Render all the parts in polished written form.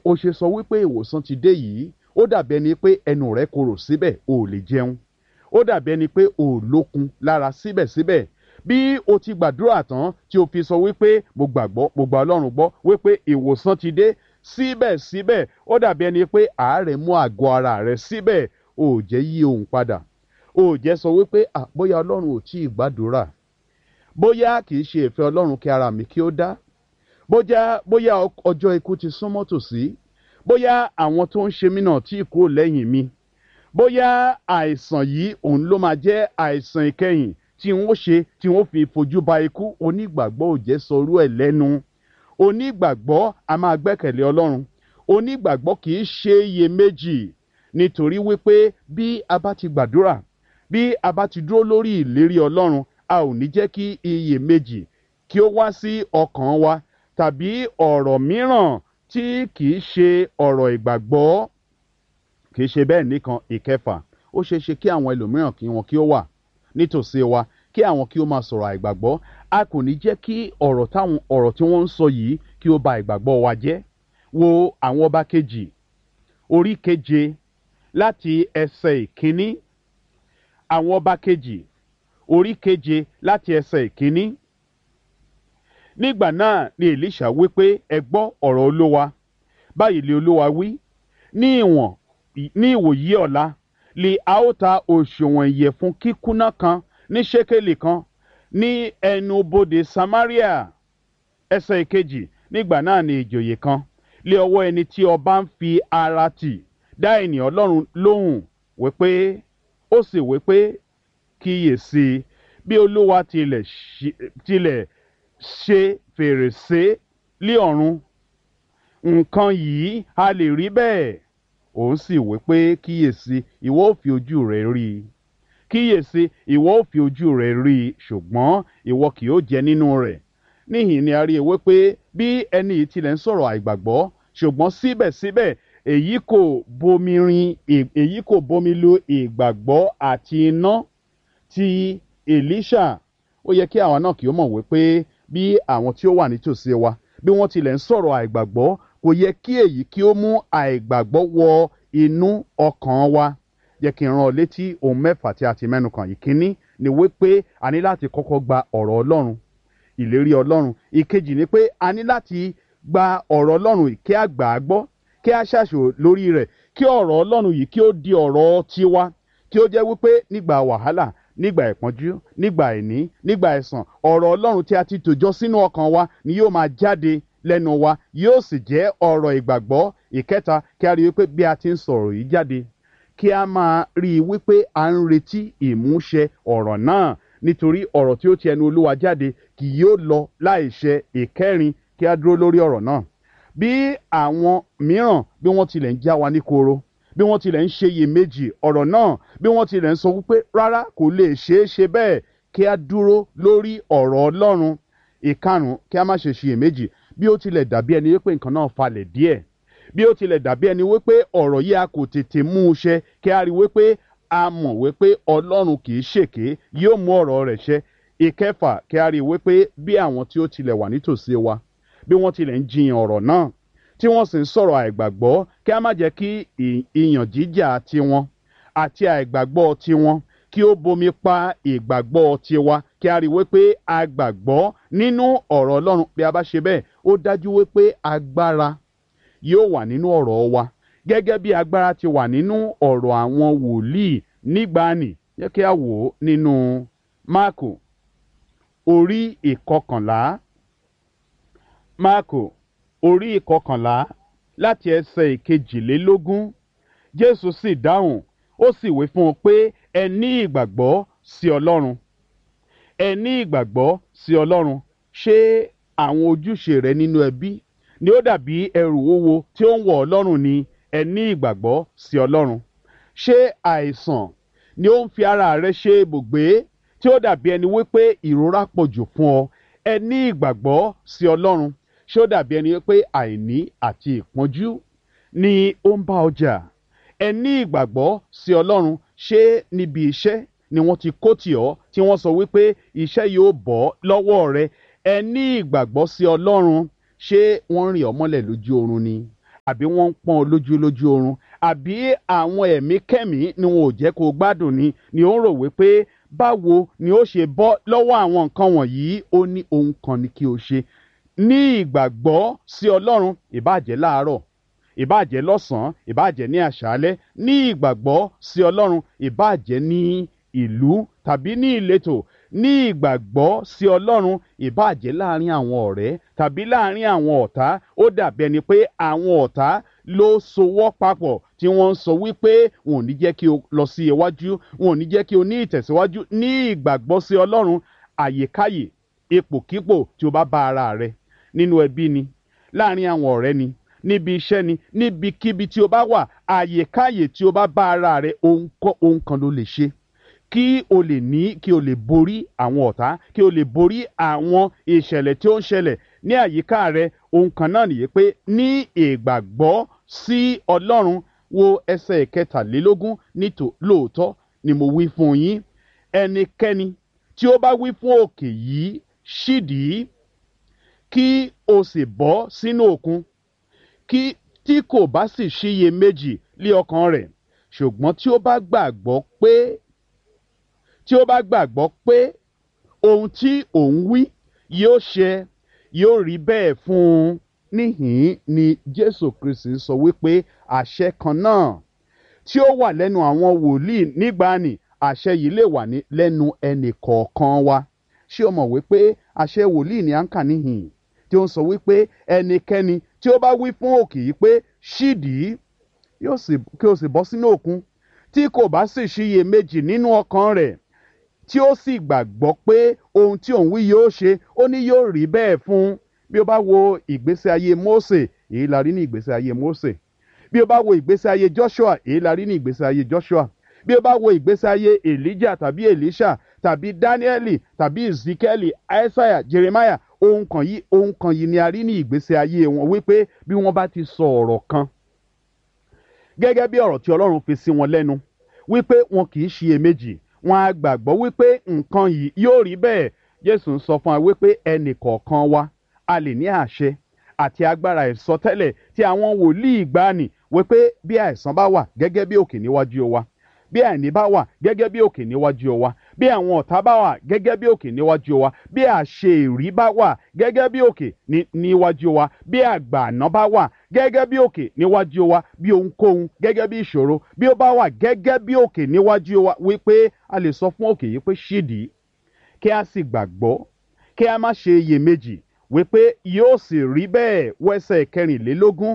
o ṣe sọ wípé ìwòsàn ti dé yìí, ó dàbí ẹni pé ẹnu rẹ korò síbẹ̀, o ò lè jẹun. Ó dàbí ẹni pé o ò lókun lára síbẹ̀síbẹ̀. Bí o ti gbàdúrà tán tí o fi sọ wípé mo gbàgbọ́, mo gba Ọlọ́run gbọ́ wípé ìwòsàn ti dé, síbẹ̀síbẹ̀ ó dàbí ẹni pé àárẹ̀ mú àgọ́ ara rẹ síbẹ̀, o ò jẹ́ yí ohùn padà. O ò jẹ́ sọ wípé bóyá Ọlọ́run ò tí ì gbàdúrà, bóyá kì í ṣe ìfẹ́ Ọlọ́run kí ara mi kí ó dá, bóyá ọjọ́ ikú ti súnmọ́ tòsí, bóyá àwọn tó ń ṣe mí náà tí kúrò lẹ́yìn mi, bóyá àìsàn yìí òun ló máa jẹ́ àìsàn ìkẹyìn tí n ó ṣe tí n ó fi fojú ba ikú. Onígbàgbọ́ ò jẹ́ sọrú ẹ̀ lẹ́nu. Onígbàgbọ́ a máa gbẹ́kẹ̀lé Ọlọ́run. Onígbàgbọ́ kì í ṣe iyèméjì, nítorí wípé bí a bá ti gbàdúrà, bí a bá ti dúró lórí ìlérí Ọlọ́run, a ò ní jẹ́ kí iyèméjì kí ó wá sí ọkàn wa tàbí ọ̀rọ̀ mìíràn tí kì í ṣe ọ̀rọ̀ ìgbàgbọ́. Kì í ṣe bẹ́ẹ̀ nìkan. Ìkẹfà, ó ṣeé ṣe kí àwọn ẹlòmíràn kí ó wà nítòsí wa, kí àwọn kí ó máa sọ̀rọ̀ àìgbàgbọ́. A kò ní jẹ́ kí ọ̀rọ̀ tí wọ́n ń sọ yìí kí ó ba ìgbàgbọ́ wa jẹ́. Wo àwọn ọba kejì orí keje láti ẹsẹ̀ ìkíní. Àwọn ọba kejì orí keje láti ẹsẹ̀ ìkíní. Nígbà náà ni Èlíṣà wí pé, ẹ gbọ́ ọ̀rọ̀ Olúwa. Báyìí lé Olúwa wí, ní ìwòyí ọ̀la lè a ó ta òṣùwọ̀n ìyẹ̀fun kíkúnná kan ní ṣékélì kan ní ẹnu bodè Samaria. Ẹsẹ̀ ìkejì, nígbà náà ni ìjòyè kan lé ọwọ́ ẹni tí ọba ń fi ara tì dá ènìyàn Ọlọ́run lóhùn wípé, ó sì wípé, kíyèsí, bí Olúwa tilẹ̀ ṣe fèrèsé lé ọ̀run, nǹkan yìí a lè rí bẹ́ẹ̀. Òun sì wípé, kíyèsí, ìwọ ó fi ojú rẹ rí i. Kíyèsí, ìwọ ó fi ojú rẹ rí i, ṣùgbọ́n ìwọ kì yóò jẹ nínú rẹ̀. Níhìn ni a rí i wípé bí ẹni yìí tilẹ̀ ń sọ̀rọ̀ àìgbàgbọ́, ṣùgbọ́n síbẹ̀síbẹ̀ èyí kò bomi lu ìgbàgbọ́ àti iná ti Èlíṣà. Ó yẹ kí àwa náà kí ó mọ̀ wípé bí àwọn tí ó wà nítòsí wa, bí wọ́n tilẹ̀ ń sọ̀rọ̀ àìgbàgbọ́, kò yẹ kí èyí kí ó mú àìgbàgbọ́ wọ inú ọkàn wa. Jẹ́ kí n rán ọ létí ohun mẹ́fà tí a ti mẹ́nu kàn. Ìkíní ni wípé a ní láti kọ́kọ́ gba ọ̀rọ̀ Ọlọ́run, ìlérí Ọlọ́run. Ìkejì ni pé a ní láti gba ọ̀rọ̀ Ọlọ́run kí a gbà á gbọ́, kí a ṣàṣò lórí rẹ̀, kí ọ̀rọ̀ Ọlọ́run yìí kí ó di ọ̀rọ̀ tiwa, kí ó jẹ́ wípé nígbà wàhálà, nígbà ìpọ́njú, nígbà àìní, nígbà ẹ̀san, ọ̀rọ̀ Ọlọ́run tí a ti tòjọ́ sínú ọkàn wa ni yóò máa jáde lẹ́nu wa, yóò sì jẹ́ ọ̀rọ̀ ìgbàgbọ́. Ìkẹta, kí a rí wípé bí a ti ń sọ̀rọ̀ yìí jáde, kí a máa rí i wípé à ń retí ìmúṣẹ ọ̀rọ̀ náà, nítorí ọ̀rọ̀ tí ó ti ẹnu Olúwa jáde kì yóò lọ láìṣẹ. Ìkẹrin, kí a dúró lórí ọ̀rọ̀ náà. Bí àwọn mìíràn bí wọ́n tilẹ̀ ń já wa ní koro, bí wọ́n tilẹ̀ ń ṣe iyèméjì ọ̀rọ̀ náà, bí wọ́n tilẹ̀ ń sọ wípé rárá kò lè ṣeé ṣe bẹ́ẹ̀, kí a dúró lórí ọ̀rọ̀ Ọlọ́run. Ìkarùn-ún, kí a má ṣe ṣiyèméjì bí ó tilẹ̀ dàbí ẹni wípé nǹkan náà falẹ̀ díẹ̀, bí ó tilẹ̀ dàbí ẹni wípé ọ̀rọ̀ yìí a kò tètè mú un ṣẹ, kí a rí wípé a mọ̀ wípé Ọlọ́run kì í ṣèké, yóò mú ọ̀rọ̀ rẹ̀ ṣẹ. Ìkẹfà, kí a rí wípé bí àwọn tí ó tilẹ̀ wà nítòsí wa, bí wọ́n tilẹ̀ ń jiyàn ọ̀rọ̀ náà, tí wọ́n sì ń sọ̀rọ̀ àìgbàgbọ́, kí a má jẹ́ kí ìyàn jíjà tiwọn àti àìgbàgbọ́ tiwọn kí ó bomi pa ìgbàgbọ́ tiwa, kí a rí wípé a gbàgbọ́ nínú ọ̀rọ̀ Ọlọ́run. Bí a bá ṣe bẹ́ẹ̀, ó dájú wípé agbára yóò wà nínú ọ̀rọ̀ wa, gẹ́gẹ́ bí agbára ti wà nínú ọ̀rọ̀ àwọn wòlíì nígbàanì. Jẹ́ kí a wò ó nínú Máàkù orí ìkọkànlá. Máàkù orí ìkọkànlá láti ẹsẹ̀ ìkejìlélógún. Jésù sì dáhùn, ó sì wí fún un pé, ẹ ní ìgbàgbọ́ sí Ọlọ́run. Ẹ ní ìgbàgbọ́ sí Ọlọ́run. Ṣé àwọn ojúṣe rẹ nínú ẹbí ni ó dàbí ẹrù wúwo tí ó ń wọ̀ ọ́ lọ́rùn ni? Ẹ ní ìgbàgbọ́ sí Ọlọ́run. Ṣé àìsàn ni ó ń fi ara rẹ ṣe ibùgbé tí ó dàbí ẹni wípé ìrora pọ̀ jù fún ọ? Ẹ ní ìgbàgbọ́ sí Ọlọ́run. Ṣé ó dàbí ẹni wípé àìní àti ìpọ́njú ni ó ń bá ọ jà? Ẹ ní ìgbàgbọ́ sí Ọlọ́run. Ṣé níbi iṣẹ́ ni wọ́n ti kó tì ọ́ tí wọ́n sọ wípé iṣẹ́ yóò bọ́ lọ́wọ́ rẹ? Ẹ ní ìgbàgbọ́ sí Ọlọ́run. Ṣé wọ́n rìn ọ́ mọ́lẹ̀ lójú oorun ni? àbí wọ́n ń pọ́n ọ lójú oorun, àbí àwọn ẹ̀mí kẹ́mí ni wọn ò jẹ́ kó gbádùn ni ó ń rò wípé báwo ni ó ṣe bọ́ lọ́wọ́ àwọn nǹkan wọ̀nyí. Ó ní ohun kan ni kí o ṣe: ní ìgbàgbọ́ sí Ọlọ́run, ìbáàjẹ́ láàárọ̀, ìbáàjẹ́ lọ́sàn-án, ìbáàjẹ́ ní àṣálẹ́, ní ìgbàgbọ́ sí Ọlọ́run, ìbáàjẹ́ ní ìlú tàbí ní ìletò, ní ìgbàgbọ́ sí Ọlọ́run, ìbáàjẹ́ láàrin àwọn ọ̀rẹ́ tàbí láàrin àwọn ọ̀tá. Ó dàbí ẹni pé àwọn ọ̀tá ló sowọ́ papọ̀ tí wọ́n ń sọ wípé wọn ò ní jẹ́ kí o lọ sí iwájú, wọn ò ní jẹ́ kí o ní ìtẹ̀síwájú. Ní ìgbàgbọ́ sí Ọlọ́run, àyèkáyè, ipòkípò tí o bá bá ara rẹ, nínú ẹbí ni, láàrin àwọn ọ̀rẹ́ ni, níbi iṣẹ́ ni, níbikíbi tí o bá wà, àyèkáyè tí o bá bá ara rẹ, ohun kan ló lè ṣe kí o lè borí àwọn ọ̀tá, kí o lè borí àwọn ìṣẹ̀lẹ̀ tí ó ń ṣẹlẹ̀ ní àyíká rẹ. Ohun kan náà nìyí pé ní ìgbàgbọ́ sí Ọlọ́run. Wo ẹsẹ̀ 23. Lóòótọ́ ni mo wí fún yín, ẹnikẹ́ni tí ó bá wí fún òkè yìí, ṣídìí kí o sì bọ́ sínú òkun, tí kò bá sì ṣiyèméjì lé ọkàn rẹ̀, ṣùgbọ́n tí ó bá gbàgbọ́ pé ohun tí òun wí yóò ṣẹ, yóò rí bẹ́ẹ̀ fún un. Níhìn-ín ni Jésù Kristi sọ wípé àṣẹ kan náà tí ó wà lẹ́nu àwọn wòlíì nígbàanì, àṣẹ yìí lè wà lẹ́nu ẹnì kọ̀ọ̀kan wa. Ṣé o mọ̀ wípé àṣẹ wòlíì ni à ń kà níhìn-ín, tí ó ń sọ wípé ẹnikẹ́ni tí ó bá wí fún òkè yìí pé ṣídìí kí o sì bọ́ sínú òkun, tí kò bá sì ṣiyèméjì nínú ọkàn rẹ̀, tí ó sì gbàgbọ́ pé ohun tí òun wí yóò ṣe, ó ní yóò rí bẹ́ẹ̀ fún un. Bí o bá wo ìgbésí ayé Mósè, èyí la rí ní ìgbésí ayé Mósè. Bí o bá wo ìgbésí ayé Joshua, èyí la rí ní ìgbésí ayé Joshua. Bí o bá wo ìgbésí ayé Elijah tàbí Elisha tàbí Danieli tàbí Ezekiel, Isaiah, Jeremiah, ohun kan yìí ni a rí ní ìgbésí ayé wọn, wípé bí wọ́n bá ti sọ ọ̀rọ̀ kan gẹ́gẹ́ bí ọ̀rọ̀ tí Ọlọ́run fi sí wọn lẹ́nu, wípé wọn kì í ṣiyèméjì, wọn á gbàgbọ́ wípé nǹkan yìí yóò rí bẹ́ẹ̀. Jésù ń sọ fún wa wípé ẹnì kọ̀ọ̀kan wa a lè ní àṣẹ àti agbára ìsọtẹ́lẹ̀ tí àwọn wòlíì ìgbàanì, wípé bí àìsàn bá wà gẹ́gẹ́ bí òkè níwájú wa, bí àìní bá wà gẹ́gẹ́ bí òkè níwájú wa, bí àwọn ọ̀tá bá wà gẹ́gẹ́ bí òkè níwájú wa, bí àṣeyìrí bá wà gẹ́gẹ́ bí òkè níwájú wa, bí àgbààná bá wà gẹ́gẹ́ bí òkè níwájú wa, bí ohunkóhun gẹ́gẹ́ bí ìṣòro bí ó bá wà gẹ́gẹ́ bí òkè níwájú wa, wípé a lè sọ fún òkè yìí pé ṣídìí, kí a sì gbàgbọ́, kí a má ṣe iyèméjì, wípé yóò sì rí bẹ́ẹ̀. Wẹ́sẹ̀ 24.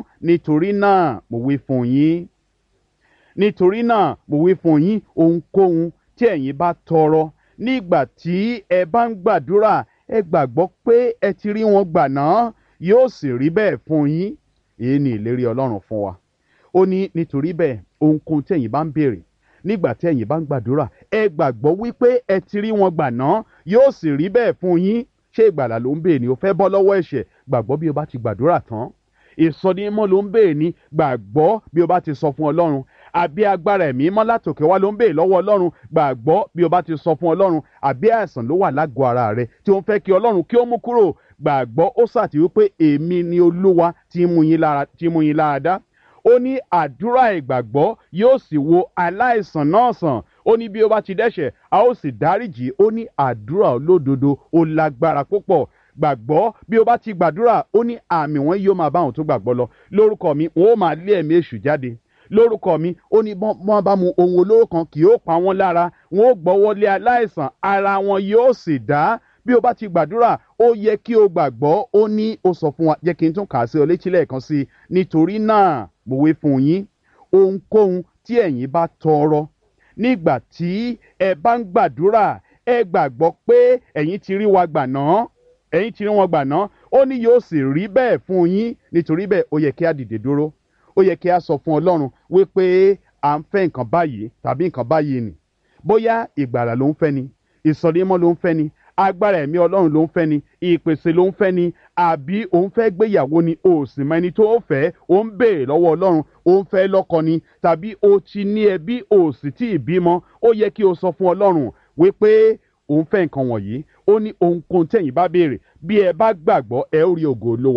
Nítorí náà mo wí fún yín, ohunkóhun tí ẹ̀yin bá tọrọ nígbà tí ẹ bá ń gbàdúrà, ẹ gbàgbọ́ pé ẹ ti rí wọn gbà náà, yóò sì rí bẹ́ẹ̀ fún yín. Èyí ni ìlérí Ọlọ́run fún wa. Ó ní nítorí bẹ́ẹ̀, ohunkóhun tí ẹ̀yin bá ń béèrè nígbà tí ẹ̀yin bá ń gbàdúrà, ẹ gbàgbọ́ wípé ẹ ti rí wọn gbà náà, yóò sì rí bẹ́ẹ̀ fún yín. Ṣé ìgbàlà ló ń béèrè ni? O fẹ́ bọ́ lọ́wọ́ ẹ̀ṣẹ̀? Gbàgbọ́ bí o bá ti gbàdúrà tán. Ìsọdimímọ́ ló ń béèrè ni? Gbàgbọ́ bí o bá ti sọ fún Ọlọ́run. Àbí agbára ẹ̀mí mọ́ látòkè wá ló ń béèrè lọ́wọ́ Ọlọ́run? Gbàgbọ́ bí o bá ti sọ fún Ọlọ́run. Àbí àìsàn ló wà lágọ̀ọ́ ara rẹ tí ó ń fẹ́ kí Ọlọ́run kí ó mú kúrò? Gbàgbọ́ ó sàtì wípé èmi ni Olúwa tí mú yín lára dá. Ó ní àdúrà ìgbàgbọ́ yóò sì wo aláìsàn náà sàn. Ó ní bí ó bá ti dẹ́ṣẹ̀, a ó sì dáríjì. Ó ní àdúrà olódodo ó lágbára púpọ̀. Gbàgbọ́ bí o bá ti gbàdúrà, ó ní àmì wọn yóò máa bá àwọn tó gbàgbọ́ lọ. Lórúkọ mi wọn ó máa lé ẹ̀mí èṣù jáde. Lórúkọ mi, ó ní wọ́n bá mu ohun olóró kan kì yóò pa wọ́n lára. Wọn ó gbọ́wọ́ lé aláìsàn, ara wọn yóò sì dá. Bí o bá ti gbàdúrà, ó yẹ kí o gbàgbọ́. Ó ní, ó sọ fún wa, jẹ́ kí n tún kà á sí ọ létí lẹ́ẹ̀kan sí i. Nítorí náà mo wí fún yín, ohunkóhun tí ẹ̀yin bá tọrọ nígbà tí ẹ bá ń gbàdúrà, ẹ gbàgbọ́ pé ẹ̀yin ti rí wa gbà náà. Ẹ̀yin ti rí wọn gbà náà. Ó ní yóò sì rí bẹ́ẹ̀ fún yín. Nítorí bẹ́ẹ̀, ó yẹ kí a dìde dúró. Ó yẹ kí a sọ fún Ọlọ́run wípé à ń fẹ́ nǹkan báyìí tàbí nǹkan báyìí ni. Bóyá ìgbàlà ló ń fẹ́ ni, ìsọdimímọ́ ló ń fẹ́ ni, agbára ẹ̀mí Ọlọ́run ló ń fẹ́ ni, ìpèsè ló ń fẹ́ ni, àbí òun fẹ́ gbéyàwó ni, o sì mọ ẹni tó fẹ́, ó ń béèrè lọ́wọ́ Ọlọ́run, ó ń fẹ́ lọ́kọ ni, tàbí o ti ní ẹbí, o sì tí ì bímọ. Ó yẹ kí o sọ fún Ọlọ́run wípé òun fẹ́ nǹkan wọ̀nyí. Ó ní ohunkóhun tẹ̀yin bá béèrè, bí ẹ bá gbàgbọ́, ẹ ó rí ògo Olúwa.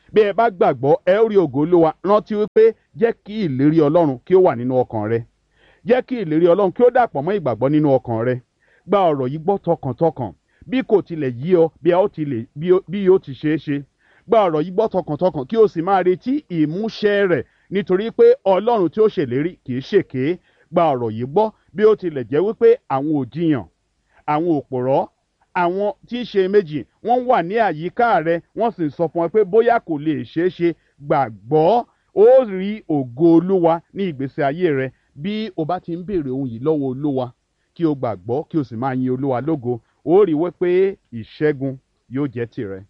bí ẹ bá gbàgbọ́ ẹ ó rí ògo Olúwa. Rántí wípé jẹ́ kí ìlérí Ọlọ́run kí ó wà nínú ọkàn rẹ, jẹ́ kí ìlérí Ọlọ́run kí ó dàpọ̀ mọ́ ìgbàgbọ́ nínú ọkàn rẹ. Gba ọ̀rọ̀ yìí gbọ́ tọkàntọkàn bí kò tilẹ̀ yí ọ bí yóò ti ṣeé ṣe. Gba ọ̀rọ̀ yìí gbọ́ tọkàntọkàn kí o sì máa retí ìmúṣẹ rẹ̀, nítorí pé Ọlọ́run tí ó ṣèlérí kì í ṣèké. Gba ọ̀rọ̀ yìí gbọ́ bí ó tilẹ̀ jẹ́ wípé àwọn òjìyàn, àwọn òpòrọ́, àwọn tí í ṣe méjì wọ́n wà ní àyíká rẹ, wọ́n sì ń sọ fún ọ pé bóyá kò lè ṣeé ṣe. Gbàgbọ́, ó rí ògo Olúwa ní ìgbésí ayé rẹ. Bí o bá ti ń béèrè ohun yìí lọ́wọ́ Olúwa, kí o gbàgbọ́ kí o sì máa yin Olúwa lógo, ó rí wípé ìṣẹ́gun yóò jẹ́ tìrẹ.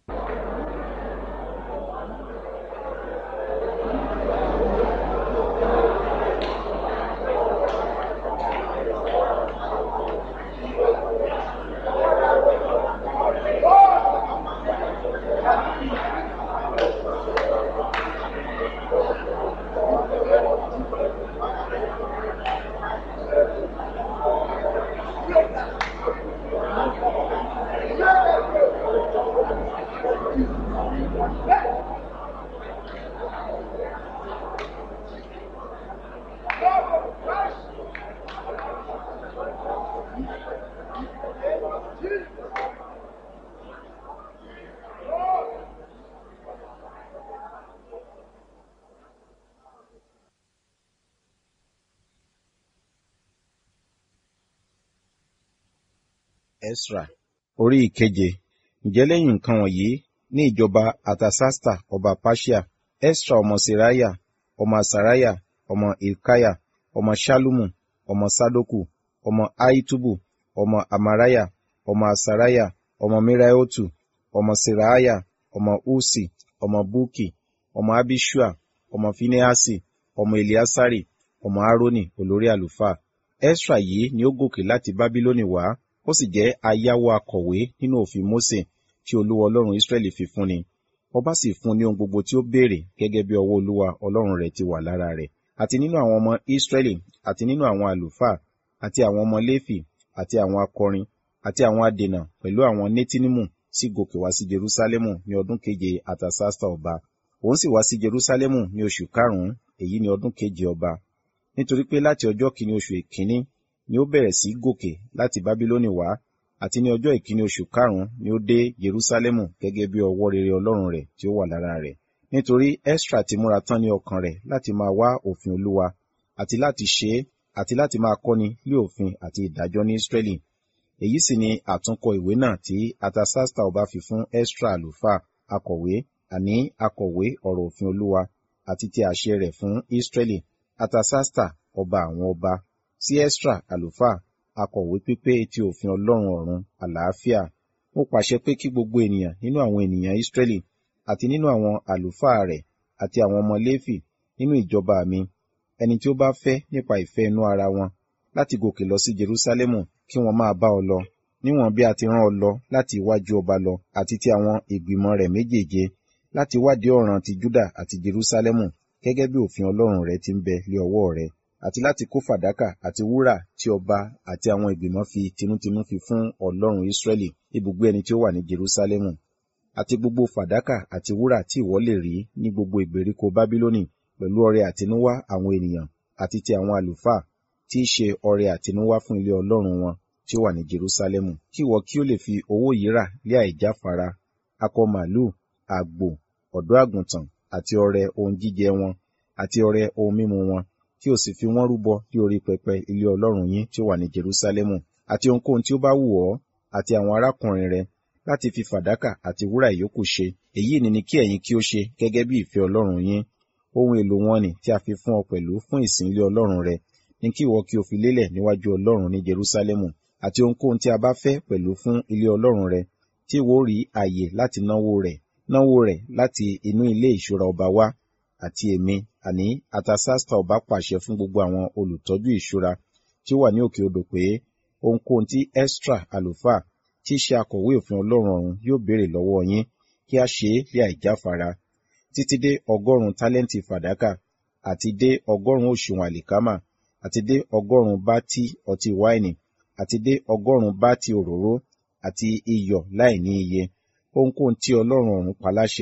Esra orí ìkeje. Ǹjẹ́ lẹ́yìn nǹkan wọ̀nyí, ní ìjọba Artasasta ọba Persia, Esra ọmọ Seraiah, ọmọ Asariah, ọmọ Hilkiah, ọmọ Ṣallumu, ọmọ Sadoku, ọmọ Ahitubu, ọmọ Amariah, ọmọ Asariah, ọmọ Meraiotu, ọmọ Seraiah, ọmọ Usi, ọmọ Buki, ọmọ Abishua, ọmọ Finehasi, ọmọ Eliasari, ọmọ Aaroni olórí àlùfáà. Esra yìí ni ó gòkè láti Bábílónì wá, ó sì jẹ́ ayáwó akọ̀wé nínú òfin Mósè tí Olúwa Ọlọ́run Israẹli fi fún ni. Ọba sì fún ní ohun gbogbo tí ó béèrè gẹ́gẹ́ bí ọwọ́ Olúwa Ọlọ́run rẹ̀ ti wà lára rẹ̀. Àti nínú àwọn ọmọ Israẹli, àti nínú àwọn àlùfáà, àti àwọn ọmọ Léfì, àti àwọn akọrin, àti àwọn adènà pẹ̀lú àwọn Netinimu sì gòkè wá sí Jerúsálẹ́mù ní ọdún keje Artasasta ọba. Òun sì wá sí Jerúsálẹ́mù ní oṣù karùn-ún, èyí ni ọdún keje ọba. Nítorí pé láti ọjọ́ kìíní oṣù ìkíní ni ó bẹ̀rẹ̀ sí gòkè láti Bábílónì wá, àti ní ọjọ́ ìkíní oṣù karùn-ún ni ó dé Jerúsálẹ́mù gẹ́gẹ́ bí ọwọ́ rere Ọlọ́run rẹ̀ tí ó wà lára rẹ̀. Nítorí Esra ti múra tán ní ọkàn rẹ̀ láti máa wá òfin Olúwa, àti láti ṣe é, àti láti máa kọ́ni lé òfin àti ìdájọ́ ní Israẹli. Èyí sì ni àtúnkọ ìwé náà tí Artasasta ọba fi fún Esra àlùfáà, akọ̀wé, àní akọ̀wé ọ̀rọ̀ òfin Olúwa, àti ti àṣẹ rẹ̀ fún Israẹli. Artasasta ọba àwọn ọba, sí Esra àlùfáà, akọ̀wé pípé ti òfin Ọlọ́run ọ̀run, àlàáfíà. Mo pàṣẹ pé kí gbogbo ènìyàn nínú àwọn ènìyàn Israẹli, àti nínú àwọn àlùfáà rẹ̀, àti àwọn ọmọ Léfì nínú ìjọba mi, ẹni tí ó bá fẹ́ nípa ìfẹ́ inú ara wọn, láti gòkè lọ sí Jerúsálẹ́mù, kí wọ́n máa bá ọ lọ, níwọ̀n bí a ti rán ọ lọ láti iwájú ọba lọ, àti ti àwọn ìgbìmọ̀ rẹ̀ méjèèje, láti wádìí ọ̀ràn ti Júdà àti Jerúsálẹ́mù, gẹ́gẹ́ bí òfin Ọlọ́run rẹ̀ ti ń bẹ lé ọwọ́ rẹ̀, àti láti kó fàdákà àti wúrà tí ọba àti àwọn ìgbìmọ̀ fi tinútinú fi fún Ọlọ́run Israẹli, ibùgbé ẹni tí ó wà ní Jerúsálẹ́mù, àti gbogbo fàdákà àti wúrà tí ìwọ lè rí ní gbogbo ìgbèríko Bábílónì, pẹ̀lú ọrẹ àtinúwá àwọn ènìyàn, àti ti àwọn àlùfáà, tí í ṣe ọrẹ àtinúwá fún ilé Ọlọ́run wọn tí ó wà ní Jerúsálẹ́mù. Kí ìwọ kí ó lè fi owó yìí rà lé àìjáfara, akọ màlúù, àgbò, ọ̀dọ́ àgùntàn, àti ọrẹ ohun jíjẹ wọn, àti ọrẹ ohun mímu wọn, kí o sì fi wọ́n rúbọ ní orí pẹpẹ ilé Ọlọ́run yín tí ó wà ní Jerúsálẹ́mù, àti ohunkóhun tí ó bá wù ọ́, àti àwọn arákùnrin rẹ, láti fi fàdákà àti wúrà ìyókù ṣe. Èyí ni kí ẹ̀yin kí ó ṣe gẹ́gẹ́ bí ìfẹ́ Ọlọ́run yín. Ohun èlò wọn ni tí a fi fún ọ pẹ̀lú fún ìsìn ilé Ọlọ́run rẹ, ní kí ìwọ kí o fi lélẹ̀ níwájú Ọlọ́run ní Jerúsálẹ́mù, àti ohunkóhun tí a bá fẹ́ pẹ̀lú fún ilé Ọlọ́run rẹ, tí ìwọ rí ààyè láti náwó rẹ̀ láti inú ilé ìṣúra ọba wá. Àti èmi, àní Artasasta ọba pàṣẹ fún gbogbo àwọn olùtọ́jú ìṣúra tí ó wà ní òkè odò pé ohunkóhun tí Esra àlùfáà, tí í ṣe akọ̀wé òfin Ọlọ́run ọ̀run, yóò béèrè lọ́wọ́ yín, kí a ṣe é lé àìjáfara, títí dé 100 tálẹ́ǹtì fàdákà, àti dé 100 òṣùwọ̀n àlìkámà, àti dé 100 bátì ọtí wáìnì, àti dé 100 bátì òróró, àti iyọ̀ láìní iye. Ohunkóhun tí Ọlọ́run ọ̀run paláṣẹ,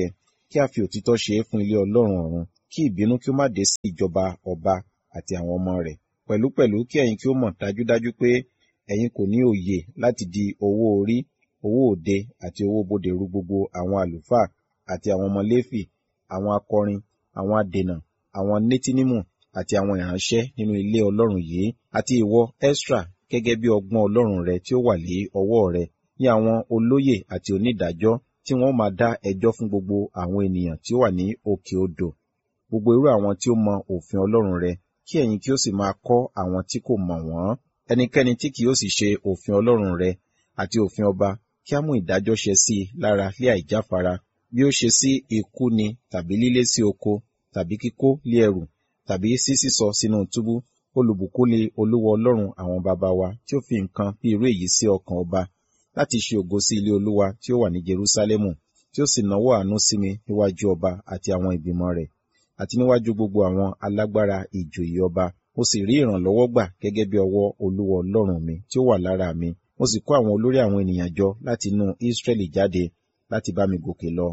kí a fi òtítọ́ ṣe é fún ilé Ọlọ́run ọ̀run, kí ìbínú kí ó má dé sí ìjọba ọba àti àwọn ọmọ rẹ̀. Pẹ̀lúpẹ̀lú kí ẹ̀yin kí ó mọ̀ dájúdájú pé ẹ̀yin kò ní òye láti di owó orí, owó òde àti owó bodè ru gbogbo àwọn àlùfáà àti àwọn ọmọ Léfì, àwọn akọrin, àwọn adènà, àwọn nétínímù àti àwọn ìránṣẹ́ nínú ilé Ọlọ́run yìí, àti ìwọ Ẹ́srà gẹ́gẹ́ bí ọgbọ́n Ọlọ́run rẹ tí ó wà lé ọwọ́ rẹ, ní àwọn olóyè àti onídàájọ́ tí wọ́n máa dá ẹjọ́ fún gbogbo àwọn ènìyàn tí ó wà ní òkè odò, gbogbo irú àwọn tí ó mọ òfin Ọlọ́run rẹ, kí ẹ̀yin kí ó sì máa kọ́ àwọn tí kò mọ̀ wọ́n. Ẹnikẹ́ni tí kì yóò sì ṣe òfin Ọlọ́run rẹ àti òfin ọba, kí á mú ìdájọ́ ṣẹ sí i lára lé àìjáfara, bí ó ṣe sí ikú ni tàbí lílé sí oko tàbí kíkó lé ẹrù tàbí sísísọ sínú túbú. Olùbùkún ni Olúwa Ọlọ́run àwọn baba wa tí ó fi nǹkan bí irú èyí sí ọkàn ọba, láti ṣe ògo sí ilé Olúwa tí ó wà ní Jerúsálẹ́mù, tí ó sì nawọ́ àánú sí mi níwájú ọba àti àwọn ìgbìmọ̀ rẹ̀, àti níwájú gbogbo àwọn alágbára ìjòyè ọba. Mo sì rí ìrànlọ́wọ́ gbà gẹ́gẹ́ bí ọwọ́ Olúwa Ọlọ́run mi tí ó wà lára mi. Mo sì kó àwọn olórí àwọn ènìyàn jọ láti inú Ísírẹ́lì jáde láti bá mi gòkè lọ.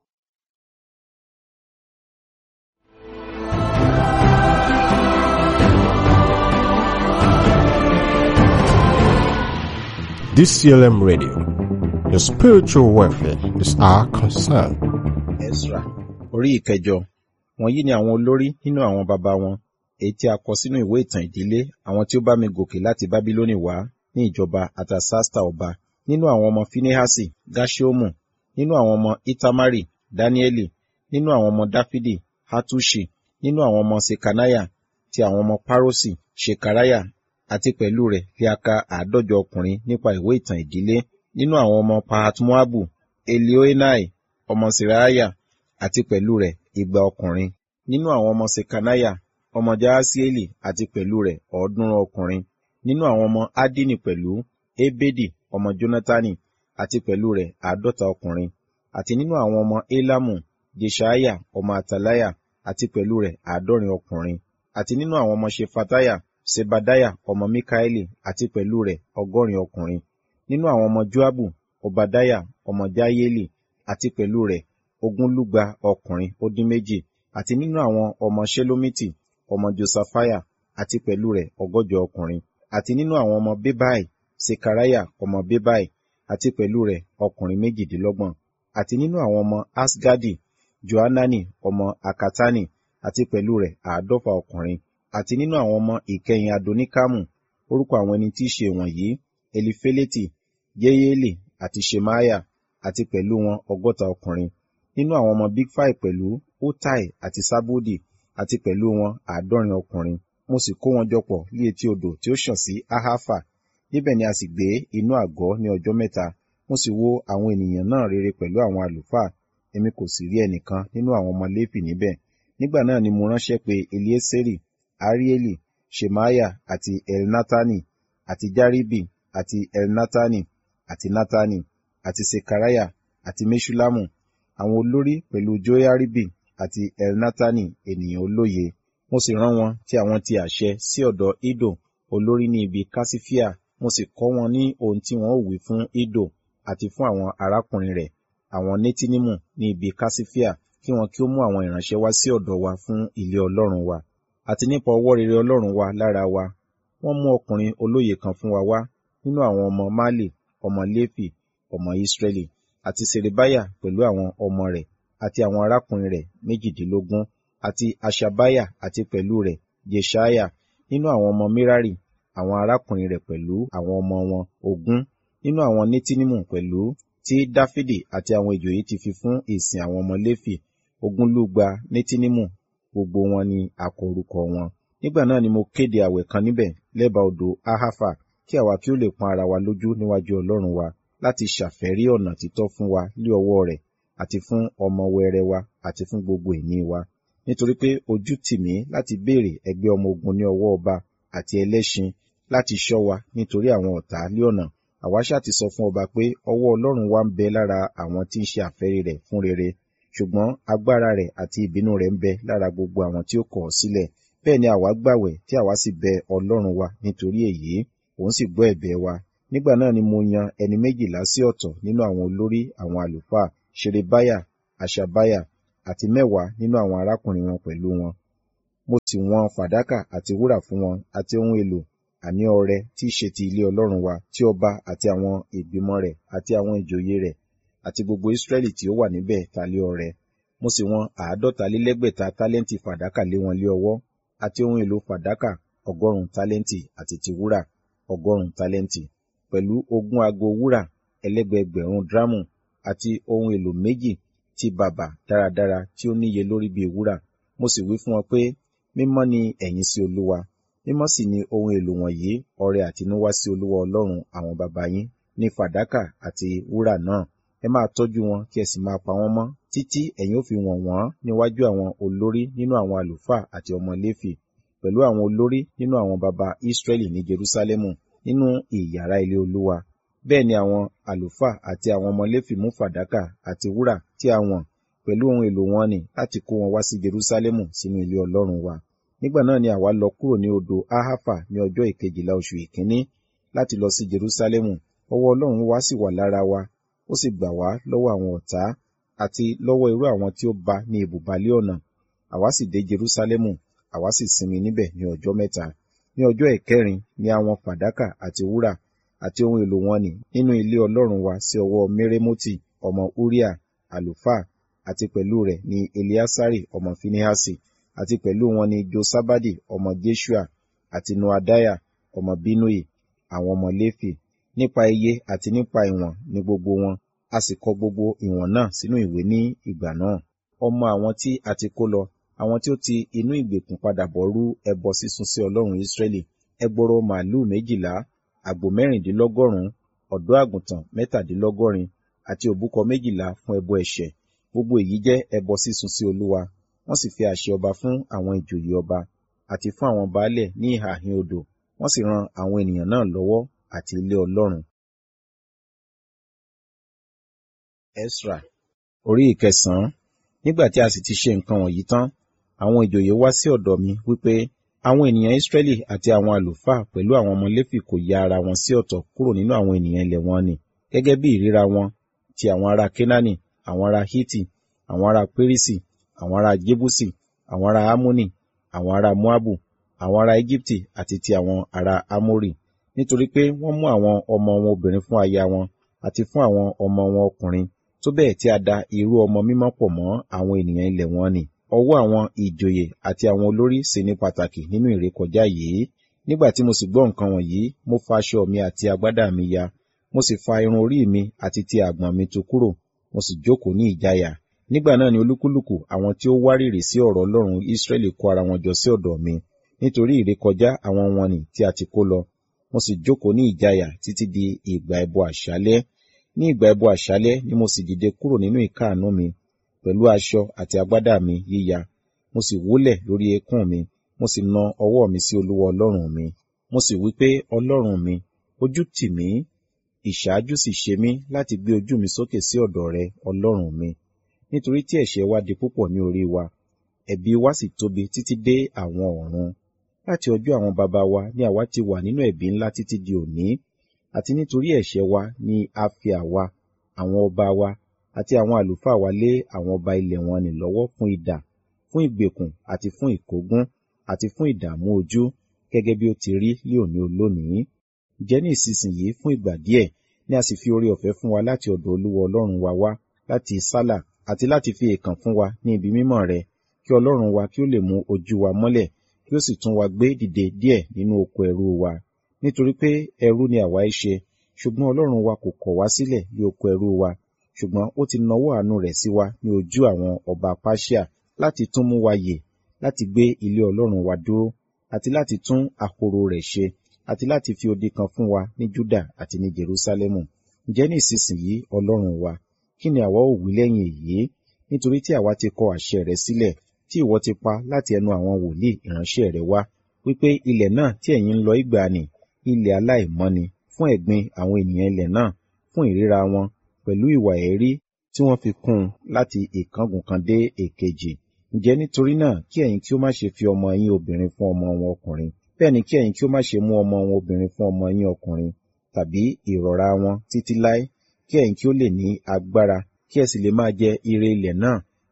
DCLM Radio. Your spiritual welfare is our concern. Ẹ́srà orí ìkẹjọ. Wọ̀nyí ni àwọn olórí nínú àwọn baba wọn, èyí tí a kọ sínú ìwé ìtàn ìdílé àwọn tí ó bá mi gòkè láti Bábílónì wá ní ìjọba Artasasta ọba. Nínú àwọn ọmọ Finehasi, Gerṣomu. Nínú àwọn ọmọ Itamari, Danieli. Nínú àwọn ọmọ Dáfídì, Hatuṣi. Nínú àwọn ọmọ Sekaniah, ti àwọn ọmọ Paroṣi, Ṣekariah, àti pẹ̀lú rẹ̀ kí a ka 150 ọkùnrin nípa ìwé ìtàn ìdílé. Nínú àwọn ọmọ Pahat-Moabu, Elioenai, ọmọ Seraiah, àti pẹ̀lú rẹ̀ 200 ọkùnrin. Nínú àwọn ọmọ Sekaniah, ọmọ Jaasieli, àti pẹ̀lú rẹ̀ 300 ọkùnrin. Nínú àwọn ọmọ Adini pẹ̀lú, Ebedi, ọmọ Jonatani, àti pẹ̀lú rẹ̀ 50 ọkùnrin. Àti nínú àwọn ọmọ Elamu, Jeṣaiah, ọmọ Ataliah, àti pẹ̀lú rẹ̀ 70 ọkùnrin. Àti nínú àwọn ọmọ Ṣefatiah, Sebadiah, ọmọ Mikaeli, àti pẹ̀lú rẹ̀ 100 ọkùnrin. Nínú àwọn ọmọ Joabu, Obadiah, ọmọ Jaieli, àti pẹ̀lú rẹ̀ 200 ọkùnrin ó dín 2. Àti nínú àwọn ọmọ Ṣelomiti, ọmọ Josafiah, àti pẹ̀lú rẹ̀ 100 ọkùnrin. Àti nínú àwọn ọmọ Bebai, Sekariah, ọmọ Bebai, àti pẹ̀lú rẹ̀ ọkùnrin 28. Àti nínú àwọn ọmọ Asgadi, Johanani, ọmọ Akatani, àti pẹ̀lú rẹ̀ 100 ọkùnrin. Àti nínú àwọn ọmọ ìkẹyìn Adonikamu, orúkọ àwọn ẹni tí í ṣe wọ̀nyí: Elifeleti, Yeyeli, àti Ṣemaiah, àti pẹ̀lú wọn 60 ọkùnrin. Nínú àwọn ọmọ Bigfai pẹ̀lú, Utai àti Sabudi, àti pẹ̀lú wọn 70 ọkùnrin. Mo sì kó wọn jọpọ̀ ní etí odò tí ó ṣàn sí Ahafa. Níbẹ̀ ni a sì gbé inú àgọ́ ní ọjọ́ 3. Mo sì wo àwọn ènìyàn náà rere pẹ̀lú àwọn àlùfáà. Èmi kò sì rí ẹnìkan nínú àwọn ọmọ Léfì níbẹ̀. Nígbà náà ni mo ránṣẹ́ pé Elieseri, Arieli, Ṣemaiah, àti Elnatani, àti Jaribi, àti Elnatani, àti Natani, àti Sekariah, àti Meṣullamu, àwọn olórí pẹ̀lú Joiaribi, àti Elnatani, ènìyàn olóye. Mo sì rán wọn tí àwọn ti àṣẹ sí ọ̀dọ̀ Iddo, olórí ní ibi Kasifia. Mo sì kọ́ wọn ní ohun tí wọn ó wí fún Iddo àti fún àwọn arákùnrin rẹ̀, àwọn Netinimu ní ibi Kasifia, kí wọn kí ó mú àwọn ìránṣẹ́ wá sí ọ̀dọ̀ wa fún ilé Ọlọ́run wa. Àti nípa ọwọ́ rere Ọlọ́run wa lára wa, wọ́n mú ọkùnrin olóye kan fún wa wá nínú àwọn ọmọ Mali, ọmọ Léfì, ọmọ Israẹli, àti Ṣerebiah pẹ̀lú àwọn ọmọ rẹ̀, àti àwọn arákùnrin rẹ̀ 18, àti Aṣabiah, àti pẹ̀lú rẹ̀ Jeṣaiah. Nínú àwọn ọmọ Merari, àwọn arákùnrin rẹ̀ pẹ̀lú àwọn ọmọ wọn 20. Nínú àwọn Netinimu pẹ̀lú, tí Dáfídì àti àwọn ìjòyè ti fi fún ìsìn àwọn ọmọ Léfì, 200 Netinimu, gbogbo wọn ni a kọ orúkọ wọn. Nígbà náà ni mo kéde àwẹ̀ kan níbẹ̀ lẹ́bàá odò Ahafa, kí àwa kí ó lè pọ́n ara wa lójú níwájú Ọlọ́run wa, láti ṣàfẹ́rí ọ̀nà títọ́ fún wa lé ọwọ́ rẹ̀, àti fún ọmọ wẹrẹ wa, àti fún gbogbo ìní wa. Nítorí pé ojú tì mí láti béèrè ẹgbẹ́ ọmọ ogun ní ọwọ́ ọba àti ẹlẹ́ṣin, láti ṣọ́ wa nítorí àwọn ọ̀tá lé ọ̀nà. Àwa ṣá ti sọ fún ọba pé ọwọ́ Ọlọ́run wa ń bẹ lára àwọn tí ń ṣe àfẹ́rí rẹ̀ fún rere, ṣùgbọ́n agbára rẹ̀ àti ìbínú rẹ̀ ń bẹ lára gbogbo àwọn tí ó kọ̀ ọ́ sílẹ̀. Bẹ́ẹ̀ ni àwa gbàwẹ̀ tí àwa sì bẹ Ọlọ́run wa nítorí èyí, òun sì gbọ́ ẹ̀bẹ̀ wa. Nígbà náà ni mo yan ẹni 12 sí ọ̀tọ̀ nínú àwọn olórí àwọn àlùfáà, Ṣerebiah, Aṣabiah, àti 10 nínú àwọn arákùnrin wọn pẹ̀lú wọn. Mo sì wọn fàdákà àti wúrà fún wọn àti ohun èlò, àní ọrẹ tí í ṣe ti ilé Ọlọ́run wa, tí ọba àti àwọn ìgbìmọ̀ rẹ̀ àti àwọn ìjòyè rẹ̀ àti gbogbo Israẹli tí ó wà níbẹ̀ ta lé ọrẹ. Mo sì wọn 150 tálẹ́ǹtì fàdákà lé wọn lé ọwọ́, àti ohun èlò fàdákà 100 tálẹ́ǹtì àti ti wúrà 100 tálẹ́ǹtì, pẹ̀lú 20 ago wúrà ẹlẹ́gbẹ̀ẹ́gbẹ̀rún drámù, àti ohun èlò 2 ti bàbà dáradára tí ó níye lórí bí wúrà. Mo sì wí fún wọn pé, mímọ́ ni ẹ̀yin sí Olúwa, mímọ́ sì ni ohun èlò wọ̀nyí, ọrẹ àtinúwá sí Olúwa Ọlọ́run àwọn baba yín, ní fàdákà àti wúrà náà. Ẹ máa tọ́jú wọn kí ẹ sì máa pa wọ́n mọ́, títí ẹ̀yin ó fi wọ̀n wọ́n níwájú àwọn olórí nínú àwọn àlùfáà àti ọmọ Léfì, pẹ̀lú àwọn olórí nínú àwọn baba Israẹli ní Jerúsálẹ́mù, nínú ìyàrá ilé Olúwa. Bẹ́ẹ̀ ni àwọn àlùfáà àti àwọn ọmọ Léfì mú fàdákà àti wúrà tí a wọ̀n pẹ̀lú ohun èlò wọn nì láti kó wọn wá sí Jerúsálẹ́mù sínú ilé Ọlọ́run wa. Nígbà náà ni àwa lọ kúrò ní odò Ahafa ní ọjọ́ 12 oṣù ìkíní láti lọ sí Jerúsálẹ́mù. Ọwọ́ Ọlọ́run wa sì wà lára wa, ó sì gbà wá lọ́wọ́ àwọn ọ̀tá àti lọ́wọ́ irú àwọn tí ó bá ní ibùbalẹ̀ ọ̀nà. Àwa sì dé Jerúsálẹ́mù, àwa sì sinmi níbẹ̀ ní ọjọ́ 3. Ní ọjọ́ ìkẹrin ni àwọn fàdákà àti wúrà àti ohun èlò wọn nì nínú ilé Ọlọ́run wa sí ọwọ́ Meremoti ọmọ Uriah àlùfáà, àti pẹ̀lú rẹ̀ ni Eleasari ọmọ Finehasi, àti pẹ̀lú wọn ni Josabadi ọmọ Jeshua àti Noadiah ọmọ Binui, àwọn ọmọ Léfì. Nípa iye àti nípa ìwọ̀n ni gbogbo wọn, a sì kọ gbogbo ìwọ̀n náà sínú ìwé ní ìgbà náà. Ọmọ àwọn tí a ti kó lọ, àwọn tí ó ti inú ìgbèkùn padà bọ̀ rú ẹbọ sísun sí Ọlọ́run Israẹli, ẹgbọrọ màlúù 12, àgbò 16, ọ̀dọ́ àgùntàn 17, àti òbúkọ 12 fún ẹbọ ẹ̀ṣẹ̀. Gbogbo èyí jẹ́ ẹbọ sísun sí Olúwa. Wọ́n sì fi àṣẹ ọba fún àwọn ìjòyè ọba àti fún àwọn baálẹ̀ ní ìhà àhín odò. Wọ́n sì ran àwọn ènìyàn náà lọ́wọ́ àti ilé Ọlọ́run. Esra orí 9. Nígbà tí a sì ti ṣe nǹkan wọ̀nyí tán, àwọn ìjòyè wá sí ọ̀dọ̀ mi wípé, àwọn ènìyàn Israẹli àti àwọn àlùfáà pẹ̀lú àwọn ọmọ Léfì kò ya ara wọn sí ọ̀tọ̀ kúrò nínú àwọn ènìyàn ilẹ̀ wọn nì, gẹ́gẹ́ bí ìríra wọn ti àwọn ará Kénáánì, àwọn ará Hiti, àwọn ará Pérísì, àwọn ará Jébúsì, àwọn ará Ammoni, àwọn ará Moabu, àwọn ará Ejibiti àti ti àwọn ará Amori, nítorí pé wọ́n mú àwọn ọmọ wọn obìnrin fún aya wọn àti fún àwọn ọmọ wọn ọkùnrin, tó bẹ́ẹ̀ tí a da irú ọmọ mímọ́ pọ̀ mọ́ àwọn ènìyàn ilẹ̀ wọn nì. Ọwọ́ àwọn ìjòyè àti àwọn olórí sì ní pàtàkì nínú ìrékọjá yìí. Nígbà tí mo sì gbọ́ nǹkan wọ̀nyí, mo fa aṣọ mi àti agbádá mi ya, mo sì fa irun orí mi àti ti àgbọ̀n mi tú kúrò, mo sì jókòó ní ìjáyà. Nígbà náà ni olúkúlùkù àwọn tí ó wárìrì sí ọ̀rọ̀ Ọlọ́run Israẹli kó ara wọn jọ sí ọ̀dọ̀ mi, nítorí ìrékọjá àwọn wọn nì tí a ti kó lọ. Mo sì jókòó ní ìjáyà títí di ìgbà ẹbọ àṣálẹ́. Ní ìgbà ẹbọ àṣálẹ́ ni mo sì dìde kúrò nínú ìkáàánú mi, pẹ̀lú aṣọ àti agbádá mi yíya. Mo sì wólẹ̀ lórí eékún mi, mo sì na ọwọ́ mi sí Olúwa Ọlọ́run mi. Mo sì wí pé, Ọlọ́run mi, ojú tì mí, ìṣáájú sì ṣe mí láti gbé ojú mi sókè sí ọ̀dọ̀ rẹ, Ọlọ́run mi. Nítorí tí ẹ̀ṣẹ̀ wa di púpọ̀ ní orí wa, ẹ̀bi wa sì tóbi títí dé àwọn ọ̀run. Láti ọjọ́ àwọn baba wa ni àwa ti wà nínú ẹ̀bi ńlá títí di òní, àti nítorí ẹ̀ṣẹ̀ wa ni a fi àwa, àwọn ọba wa, àti àwọn àlùfáà wa lé àwọn ọba ilẹ̀ wọn nì lọ́wọ́ fún idà, fún ìgbèkùn àti fún ìkógun, àti fún ìdààmú ojú, gẹ́gẹ́ bí ó ti rí ní òní olónìí. Ǹjẹ́ ní ìsinsìnyí fún ìgbà díẹ̀ ni a sì fi oore ọ̀fẹ́ fún wa láti ọ̀dọ̀ Olúwa Ọlọ́run wa wá láti Sálà, àti láti fi èèkàn fún wa ní ibi mímọ́ rẹ̀, kí Ọlọ́run wa kí ó lè mú ojú wa mọ́lẹ̀, kí ó sì tún wa gbé dìde díẹ̀ nínú oko ẹrú wa. Nítorí pé ẹrú ni àwa í ṣe, ṣùgbọ́n Ọlọ́run wa kò kọ̀ wá sílẹ̀ ní oko ẹrú wa, ṣùgbọ́n ó ti nawọ́ àánú rẹ̀ sí wa ní ojú àwọn ọba Páṣíà, láti tún mú wa yè, láti gbé ilé Ọlọ́run wa dúró, àti láti tún àkóró rẹ̀ ṣe, àti láti fi odi kan fún wa ní Júdà àti ní Jerúsálẹ́mù. Ǹjẹ́ ní ìsinsìnyí, Ọlọ́run wa, kí ni àwa ó wí lẹ́yìn èyí? Nítorí tí àwa ti kọ àṣẹ rẹ̀ sílẹ̀, tí ìwọ ti pa láti ẹnu àwọn wòlíì ìránṣẹ́ rẹ̀ wá, wípé ilẹ̀ náà tí ẹ̀yin ń lọ ìgbàanì, ilẹ̀ aláìmọ́ni, fún ẹ̀gbin àwọn ènìyàn ilẹ̀ náà, fún ìríra wọn, pẹ̀lú ìwà èérí tí wọ́n fi kún un láti ìkángun kan dé èkejì. Ǹjẹ́ nítorí náà kí ẹ̀yin kí ó má ṣe fi ọmọ yín obìnrin fún ọmọ wọn ọkùnrin, bẹ́ẹ̀ ni kí ẹ̀yin kí ó má ṣe mú ọmọ wọn obìnrin fún ọmọ yín ọkùnrin, tàbí ìrọ̀ra wọn títí láé, kí ẹ̀yin kí ó lè ní agbára, kí ẹ sì lè máa jẹ ire ilẹ̀ náà,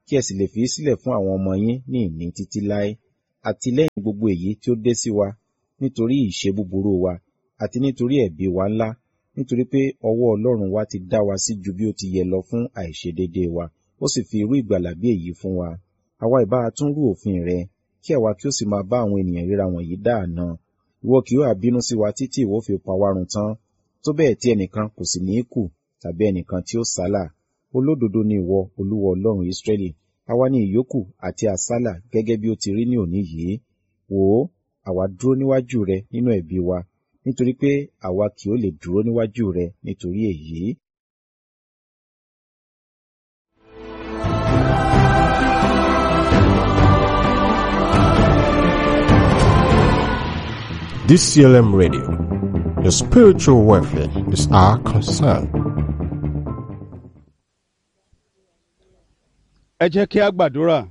kí ẹ sì lè fi í sílẹ̀ fún àwọn ọmọ yín ní ìní títí láé. Àti lẹ́yìn gbogbo èyí tí ó dé sí wa, nítorí ìṣe búburú wa, àti nítorí ẹ̀bi wa ńlá, nítorí pé ọwọ́ Ọlọ́run wa ti dá wa sí ju bí ó ti yẹ lọ fún àìṣedéédéé wa, ó sì fi irú ìgbàlà bí èyí fún wa. Àwa ìbá tún rú òfin rẹ, kí àwa kí ó sì máa bá àwọn ènìyàn ríra wọ̀nyí dáàna. Ìwọ kì yóò bínú sí wa títí ìwọ fi pa wá run tán, tó bẹ́ẹ̀ tí ẹnìkan kò sì ní kù, tàbí ẹnìkan tí ó sálà. Olódodo ni ìwọ, Olúwa Ọlọ́run Ísírẹ́lì, àwa ni ìyókù àti àsálà gẹ́gẹ́ bí ó ti rí ní òní yìí. Wò ó, àwa dúró níwájú rẹ nínú ẹ̀bi wa, nítorí pé àwa kì ó lè dúró níwájú rẹ nítorí èyí. DCLM Radio. Your spiritual welfare is our concern. Ẹ jẹ́ kí a gbàdúrà.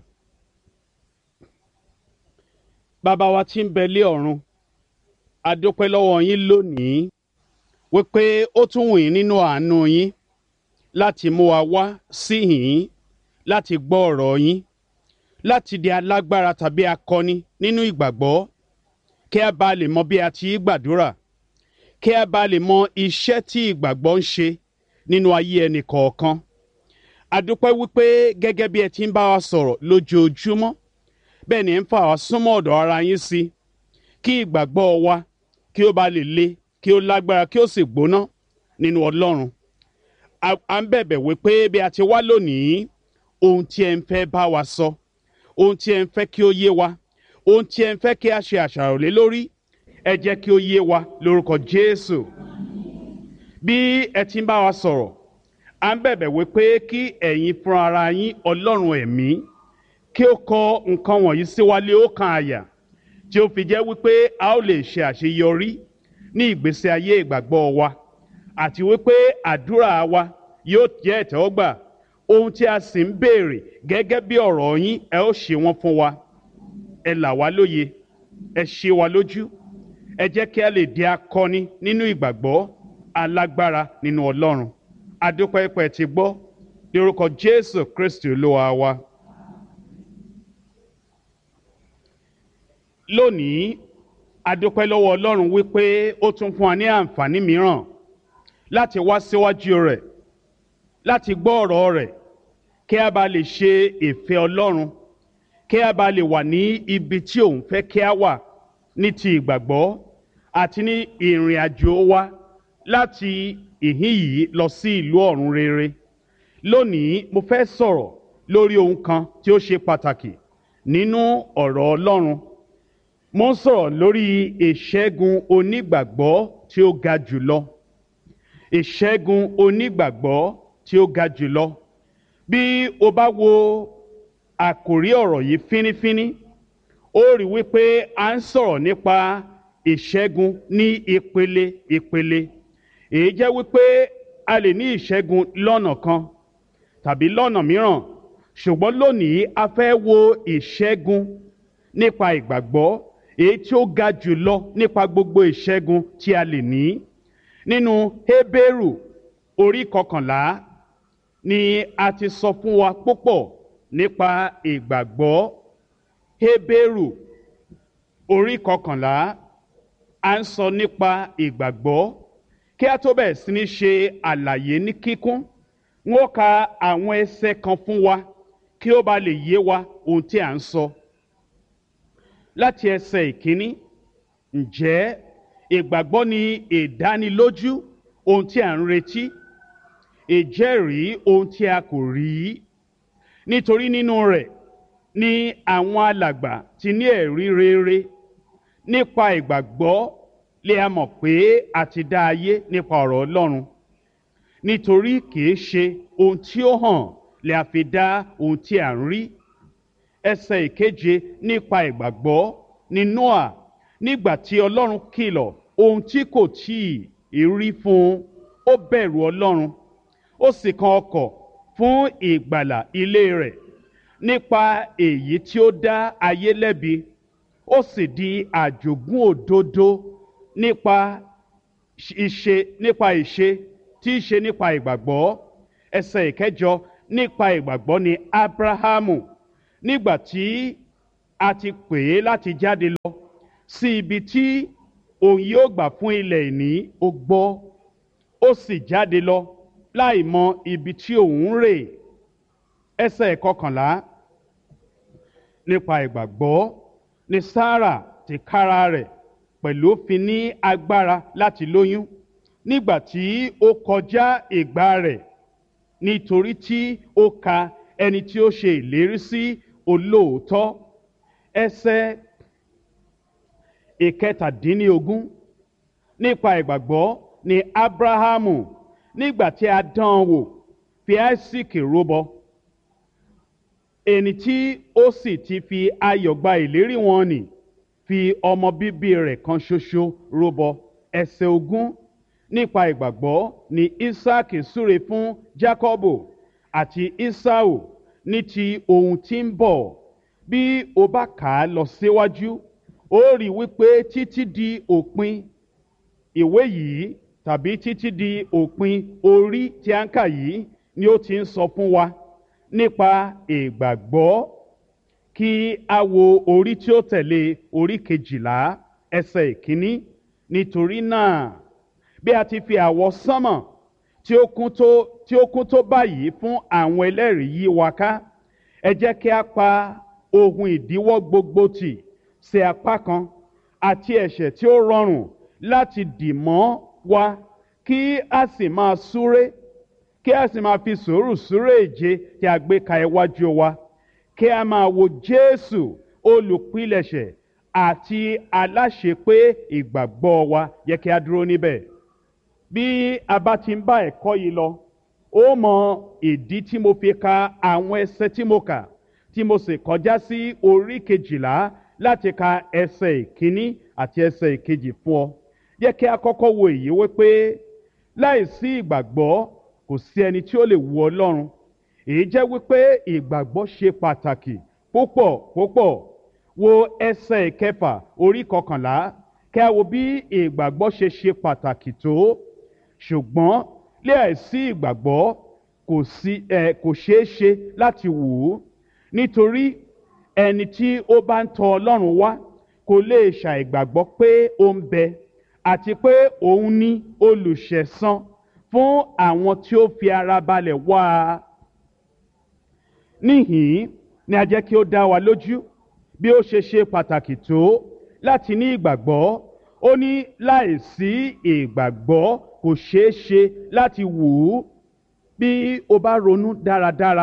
Bàbá wa tí ń bẹ lé ọ̀run, a dúpẹ́ lọ́wọ́ yín lónìí wípé ó tún wù yín nínú àánú yín láti mú wa wá síhìn láti gbọ́ ọ̀rọ̀ yín, láti di alágbára tàbí akọni nínú ìgbàgbọ́, kí a bá lè mọ bí a ti gbàdúrà, kí a bá lè mọ iṣẹ́ tí ìgbàgbọ́ ń ṣe nínú ayé ẹnì kọ̀ọ̀kan. A dúpẹ́ wípé gẹ́gẹ́ bí ẹ ti ń bá wa sọ̀rọ̀ lójoojúmọ́, bẹ́ẹ̀ ni ẹ ń fà wá súnmọ́ ọ̀dọ̀ ara yín sí, kí ìgbàgbọ́ wa kí ó bá lè le, kí ó lágbára, kí ó sì gbóná nínú Ọlọ́run. À ń bẹ̀bẹ̀ wípé bí a ti wá lónìí, ohun tí ẹ ń fẹ́ bá wa sọ, ohun tí ẹ ń fẹ́ kí ó yé wa, ohun tí ẹ ń fẹ́ kí a ṣe àṣàrò lé lórí, ẹ jẹ́ kí ó yé wa lórúkọ Jésù. Bí ẹ ti ń bá wa sọ̀rọ̀, à ń bẹ̀bẹ̀ wípé kí ẹ̀yin fúnra ara yín, Ọlọ́run ẹ̀mí, kí ó kọ nǹkan wọ̀nyí sí wa lé ọkàn àyà, tí ó fi jẹ́ wípé a ó lè ṣe àṣeyọrí ní ìgbésí ayé ìgbàgbọ́ wa, àti wípé àdúrà wa yóò jẹ́ ìtẹ́wọ́gbà. Ohun tí a sì ń béèrè gẹ́gẹ́ bí ọ̀rọ̀ yín, ẹ ó ṣe wọ́n fún wa. Ẹ là wá lóye, ẹ ṣe wa lójú, ẹ jẹ́ kí a lè di akọni nínú ìgbàgbọ́, alágbára nínú Ọlọ́run. A dúpẹ́ pé ẹ ti gbọ́ ní orúkọ Jésù Kristi Olúwa wa. Lónìí, a dúpẹ́ lọ́wọ́ Ọlọ́run wípé ó tún fún wa ní àǹfààní mìíràn láti wá síwájú rẹ̀, láti gbọ́ ọ̀rọ̀ rẹ̀, kí a bá lè ṣe ìfẹ́ Ọlọ́run, kí a bá lè wà ní ibi tí òun fẹ́ kí a wà ní ti ìgbàgbọ́ àti ní ìrìn àjò wa láti ìhín yìí lọ sí ìlú ọ̀run rere. Lónìí, mo fẹ́ sọ̀rọ̀ lórí ohun kan tí ó ṣe pàtàkì nínú ọ̀rọ̀ Ọlọ́run. Mo ń sọ̀rọ̀ lórí ìṣẹ́gun onígbàgbọ́ tí ó ga jùlọ. Ìṣẹ́gun onígbàgbọ́ tí ó ga jùlọ. Bí o bá wo àkòrí ọ̀rọ̀ yìí fínífíní, ó rí wípé a ń sọ̀rọ̀ nípa ìṣẹ́gun ní ìpele ìpele. Èyí jẹ́ wípé a lè ní ìṣẹ́gun lọ́nà kan tàbí lọ́nà mìíràn, ṣùgbọ́n lónìí a fẹ́ wo ìṣẹ́gun nípa ìgbàgbọ́, èyí tí ó ga jùlọ nípa gbogbo ìṣẹ́gun tí a lè ní. Nínú Hébérù orí 11 ni a ti sọ fún wa púpọ̀ nípa ìgbàgbọ́. Hébérù orí 11 à ń sọ nípa ìgbàgbọ́. Kí a tó bẹ̀rẹ̀ sí ní ṣe àlàyé ní kíkún, wọ́n ka àwọn ẹsẹ̀ kan fún wa kí ó bá lè yé wa ohun tí à ń sọ. Láti ẹsẹ̀ ìkíní, ǹjẹ́ ìgbàgbọ́ ni ìdánilójú ohun tí à ń retí, ìjẹ́rìí ohun tí a kò rí. Nítorí nínú rẹ̀ ni àwọn alàgbà ti ní ẹ̀rí rere. Nípa ìgbàgbọ́ lè a mọ̀ pé a ti dá ayé nípa ọ̀rọ̀ Ọlọ́run. Nítorí kìí ṣe ohun tí ó hàn lè a fi dá ohun tí à ń rí. Ẹsẹ̀ ìkeje, nípa ìgbàgbọ́ ni Nóà, nígbà tí Ọlọ́run kìlọ̀ ohun tí kò tíì rí fún un, ó bẹ̀rù Ọlọ́run, ó sì kan ọkọ̀ fún ìgbàlà ilé rẹ̀. Nípa èyí tí ó dá ayé lẹ́bi, ó sì di àjogún òdodo nípa ìṣe tí í ṣe nípa ìgbàgbọ́. Ẹsẹ̀ ìkẹjọ, nípa ìgbàgbọ́ ni Ábúráhámù nígbà tí a ti pè é láti jáde lọ sí ibi tí òun yóò gbà fún ilẹ̀ ìní, ó gbọ́ ó sì jáde lọ láì mọ ibi tí òun ń rè. Ẹsẹ̀ 11, nípa ìgbàgbọ́ ni Sárà tìkára rẹ̀ pẹ̀lú fi ní agbára láti lóyún nígbà tí ó kọjá ìgbà rẹ̀, nítorí tí ó ka ẹni tí ó ṣe ìlérí sí olóòótọ́. Ẹsẹ̀ 17, nípa ìgbàgbọ́ ni Ábúráhámù nígbà tí a dán an wò fi Áísákì rúbọ, ẹni tí ó sì ti fi ayọ̀ gba ìlérí wọn nì fi ọmọ bíbí rẹ̀ kan ṣoṣo rúbọ. Ẹsẹ̀ 20, nípa ìgbàgbọ́ ni Ísákì súre fún Jákọ́bù àti Ísáù ní ti ohun tí ń bọ̀. Bí o bá kà á lọ síwájú, ó rí wípé títí di òpin ìwé yìí tàbí títí di òpin orí tí a ń kà yìí ni ó ti ń sọ fún wa nípa ìgbàgbọ́. Kí a wo orí tí ó tẹ̀lé, orí 12, ẹsẹ̀ 1. Nítorí náà, bí a ti fi àwọsánmọ̀ tí ó kún tó báyìí fún àwọn ẹlẹ́rìí yí wa ká, ẹ jẹ́ kí a pa ohun ìdíwọ́ gbogbo tì sí apá kan àti ẹ̀ṣẹ̀ tí ó rọrùn láti dì mọ́ wa, kí a sì máa súré, kí a sì máa fi sùúrù súré ìje tí a gbé ka iwájú wa. Kí a máa wo Jésù olùpilẹ̀ṣẹ̀ àti aláṣepé ìgbàgbọ́ wa. Yẹ kí a dúró níbẹ̀. Bí a bá ti ń bá ẹ̀kọ́ yìí lọ, ó mọ ìdí tí mo fi ka àwọn ẹsẹ̀ tí mo kà, tí mo sì kọjá sí orí 12 láti ka ẹsẹ̀ 1 àti ẹsẹ̀ 2 fún ọ. Yẹ kí a kọ́kọ́ wo èyí wípé láìsí ìgbàgbọ́ kò sí ẹni tí ó lè wu Ọlọ́run. Èyí jẹ́ wípé ìgbàgbọ́ ṣe pàtàkì púpọ̀ púpọ̀. Wo ẹsẹ̀ 6 orí 11, kí a wo bí ìgbàgbọ́ ṣe pàtàkì tó. Ṣùgbọ́n láìsí ìgbàgbọ́ kò ṣeé ṣe láti wù ú, nítorí ẹni tí ó bá ń tọ̀ Ọlọ́run wá kò lè ṣàìgbàgbọ́ pé ó ń bẹ àti pé òun ní olùṣẹ̀san fún àwọn tí ó fi ara balẹ̀ wá a. Níhìn-ín ni a jẹ́ kí ó dá wa lójú bí ó ṣe pàtàkì tó láti ní ìgbàgbọ́. Ó ní láìsí ìgbàgbọ́ kò ṣeé ṣe láti wù ú. Bí o bá ronú dáradára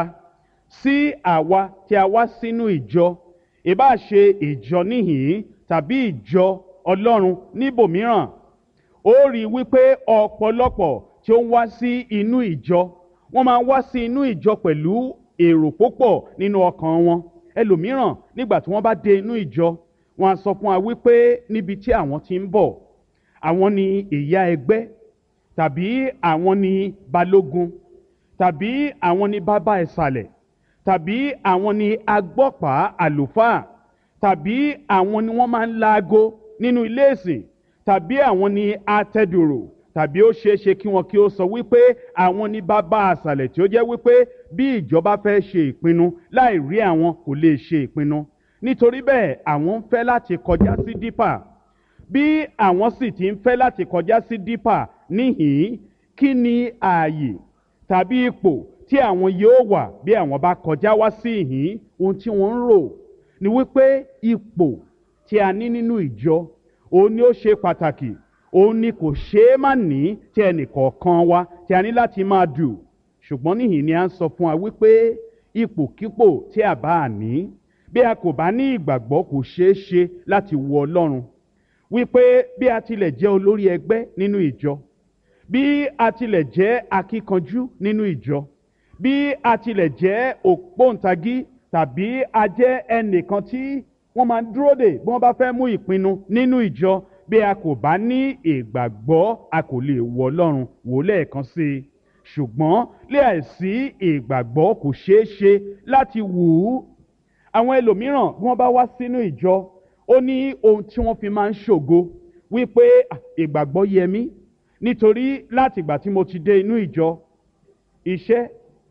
sí àwa tí a wá sínú ìjọ, ìbá ṣe ìjọ níhìn-ín tàbí ìjọ Ọlọ́run níbòmíràn, ó rí wípé ọ̀pọ̀lọpọ̀ tí ó ń wá sí inú ìjọ, wọ́n máa ń wá sí inú ìjọ pẹ̀lú èrò púpọ̀ nínú ọkàn wọn. Ẹlòmíràn nígbà tí wọ́n bá dé inú ìjọ, wọ́n á sọ fún wa wípé níbi tí àwọn ti ń bọ̀, àwọn ni ìyá ẹgbẹ́, tàbí àwọn ni balógun, tàbí àwọn ni bàbá ìsàlẹ̀, tàbí àwọn ni agbọ́pàá àlùfáà, tàbí àwọn ni wọ́n máa ń laago nínú ilé ìsìn, tàbí àwọn ni atẹ́dùrù, tàbí ó ṣeé ṣe kí wọn kí ó sọ wípé àwọn ni bàbá àsàlẹ̀ tí ó jẹ́ wípé bí ìjọba fẹ́ ṣe ìpinnu láì rí àwọn kò lè ṣe ìpinnu. Nítorí bẹ́ẹ̀ àwọn ń fẹ́ láti kọjá sí dípà. Bí àwọn sì ti ń fẹ́ láti kọjá sí dípà níhìn-ín, kí ni ààyè tàbí ipò tí àwọn yóò wà bí àwọn bá kọjá wá sí ìhín? Ohun tí wọ́n ń rò ni wípé ipò tí a ní nínú ìjọ, òun ni ó ṣe pàtàkì, òun ni kò ṣeé má ní tí ẹnìkọ̀ọ̀kan wa tí a ní láti máa dù. Ṣùgbọ́n níhìn ni a ń sọ fún wa wípé ipòkípò tí a bá ní, bí a kò bá ní ìgbàgbọ́ kò ṣeé ṣe láti wo Ọlọ́run. Wípé bí a tilẹ̀ jẹ́ olórí ẹgbẹ́ nínú ìjọ, bí a tilẹ̀ jẹ́ akíkanjú nínú ìjọ, bí a tilẹ̀ jẹ́ ògbóǹtagí tàbí a jẹ́ ẹnìkan tí wọ́n máa ń dúró dè bí wọ́n bá fẹ́ mú ìpinnu nínú ìjọ, bí a kò bá ní ìgbàgbọ́ a kò lè wo Ọlọ́run. Wò lẹ́ẹ̀kan sí i. Ṣùgbọ́n láìsí ìgbàgbọ́ kò ṣeé ṣe láti wù ú. Àwọn ẹlòmíràn bí wọ́n bá wá sínú ìjọ, ó ní ohun tí wọ́n fi máa ń ṣògo wípé ìgbàgbọ́ yẹ mí, nítorí láti ìgbà tí mo ti dé inú ìjọ, iṣẹ́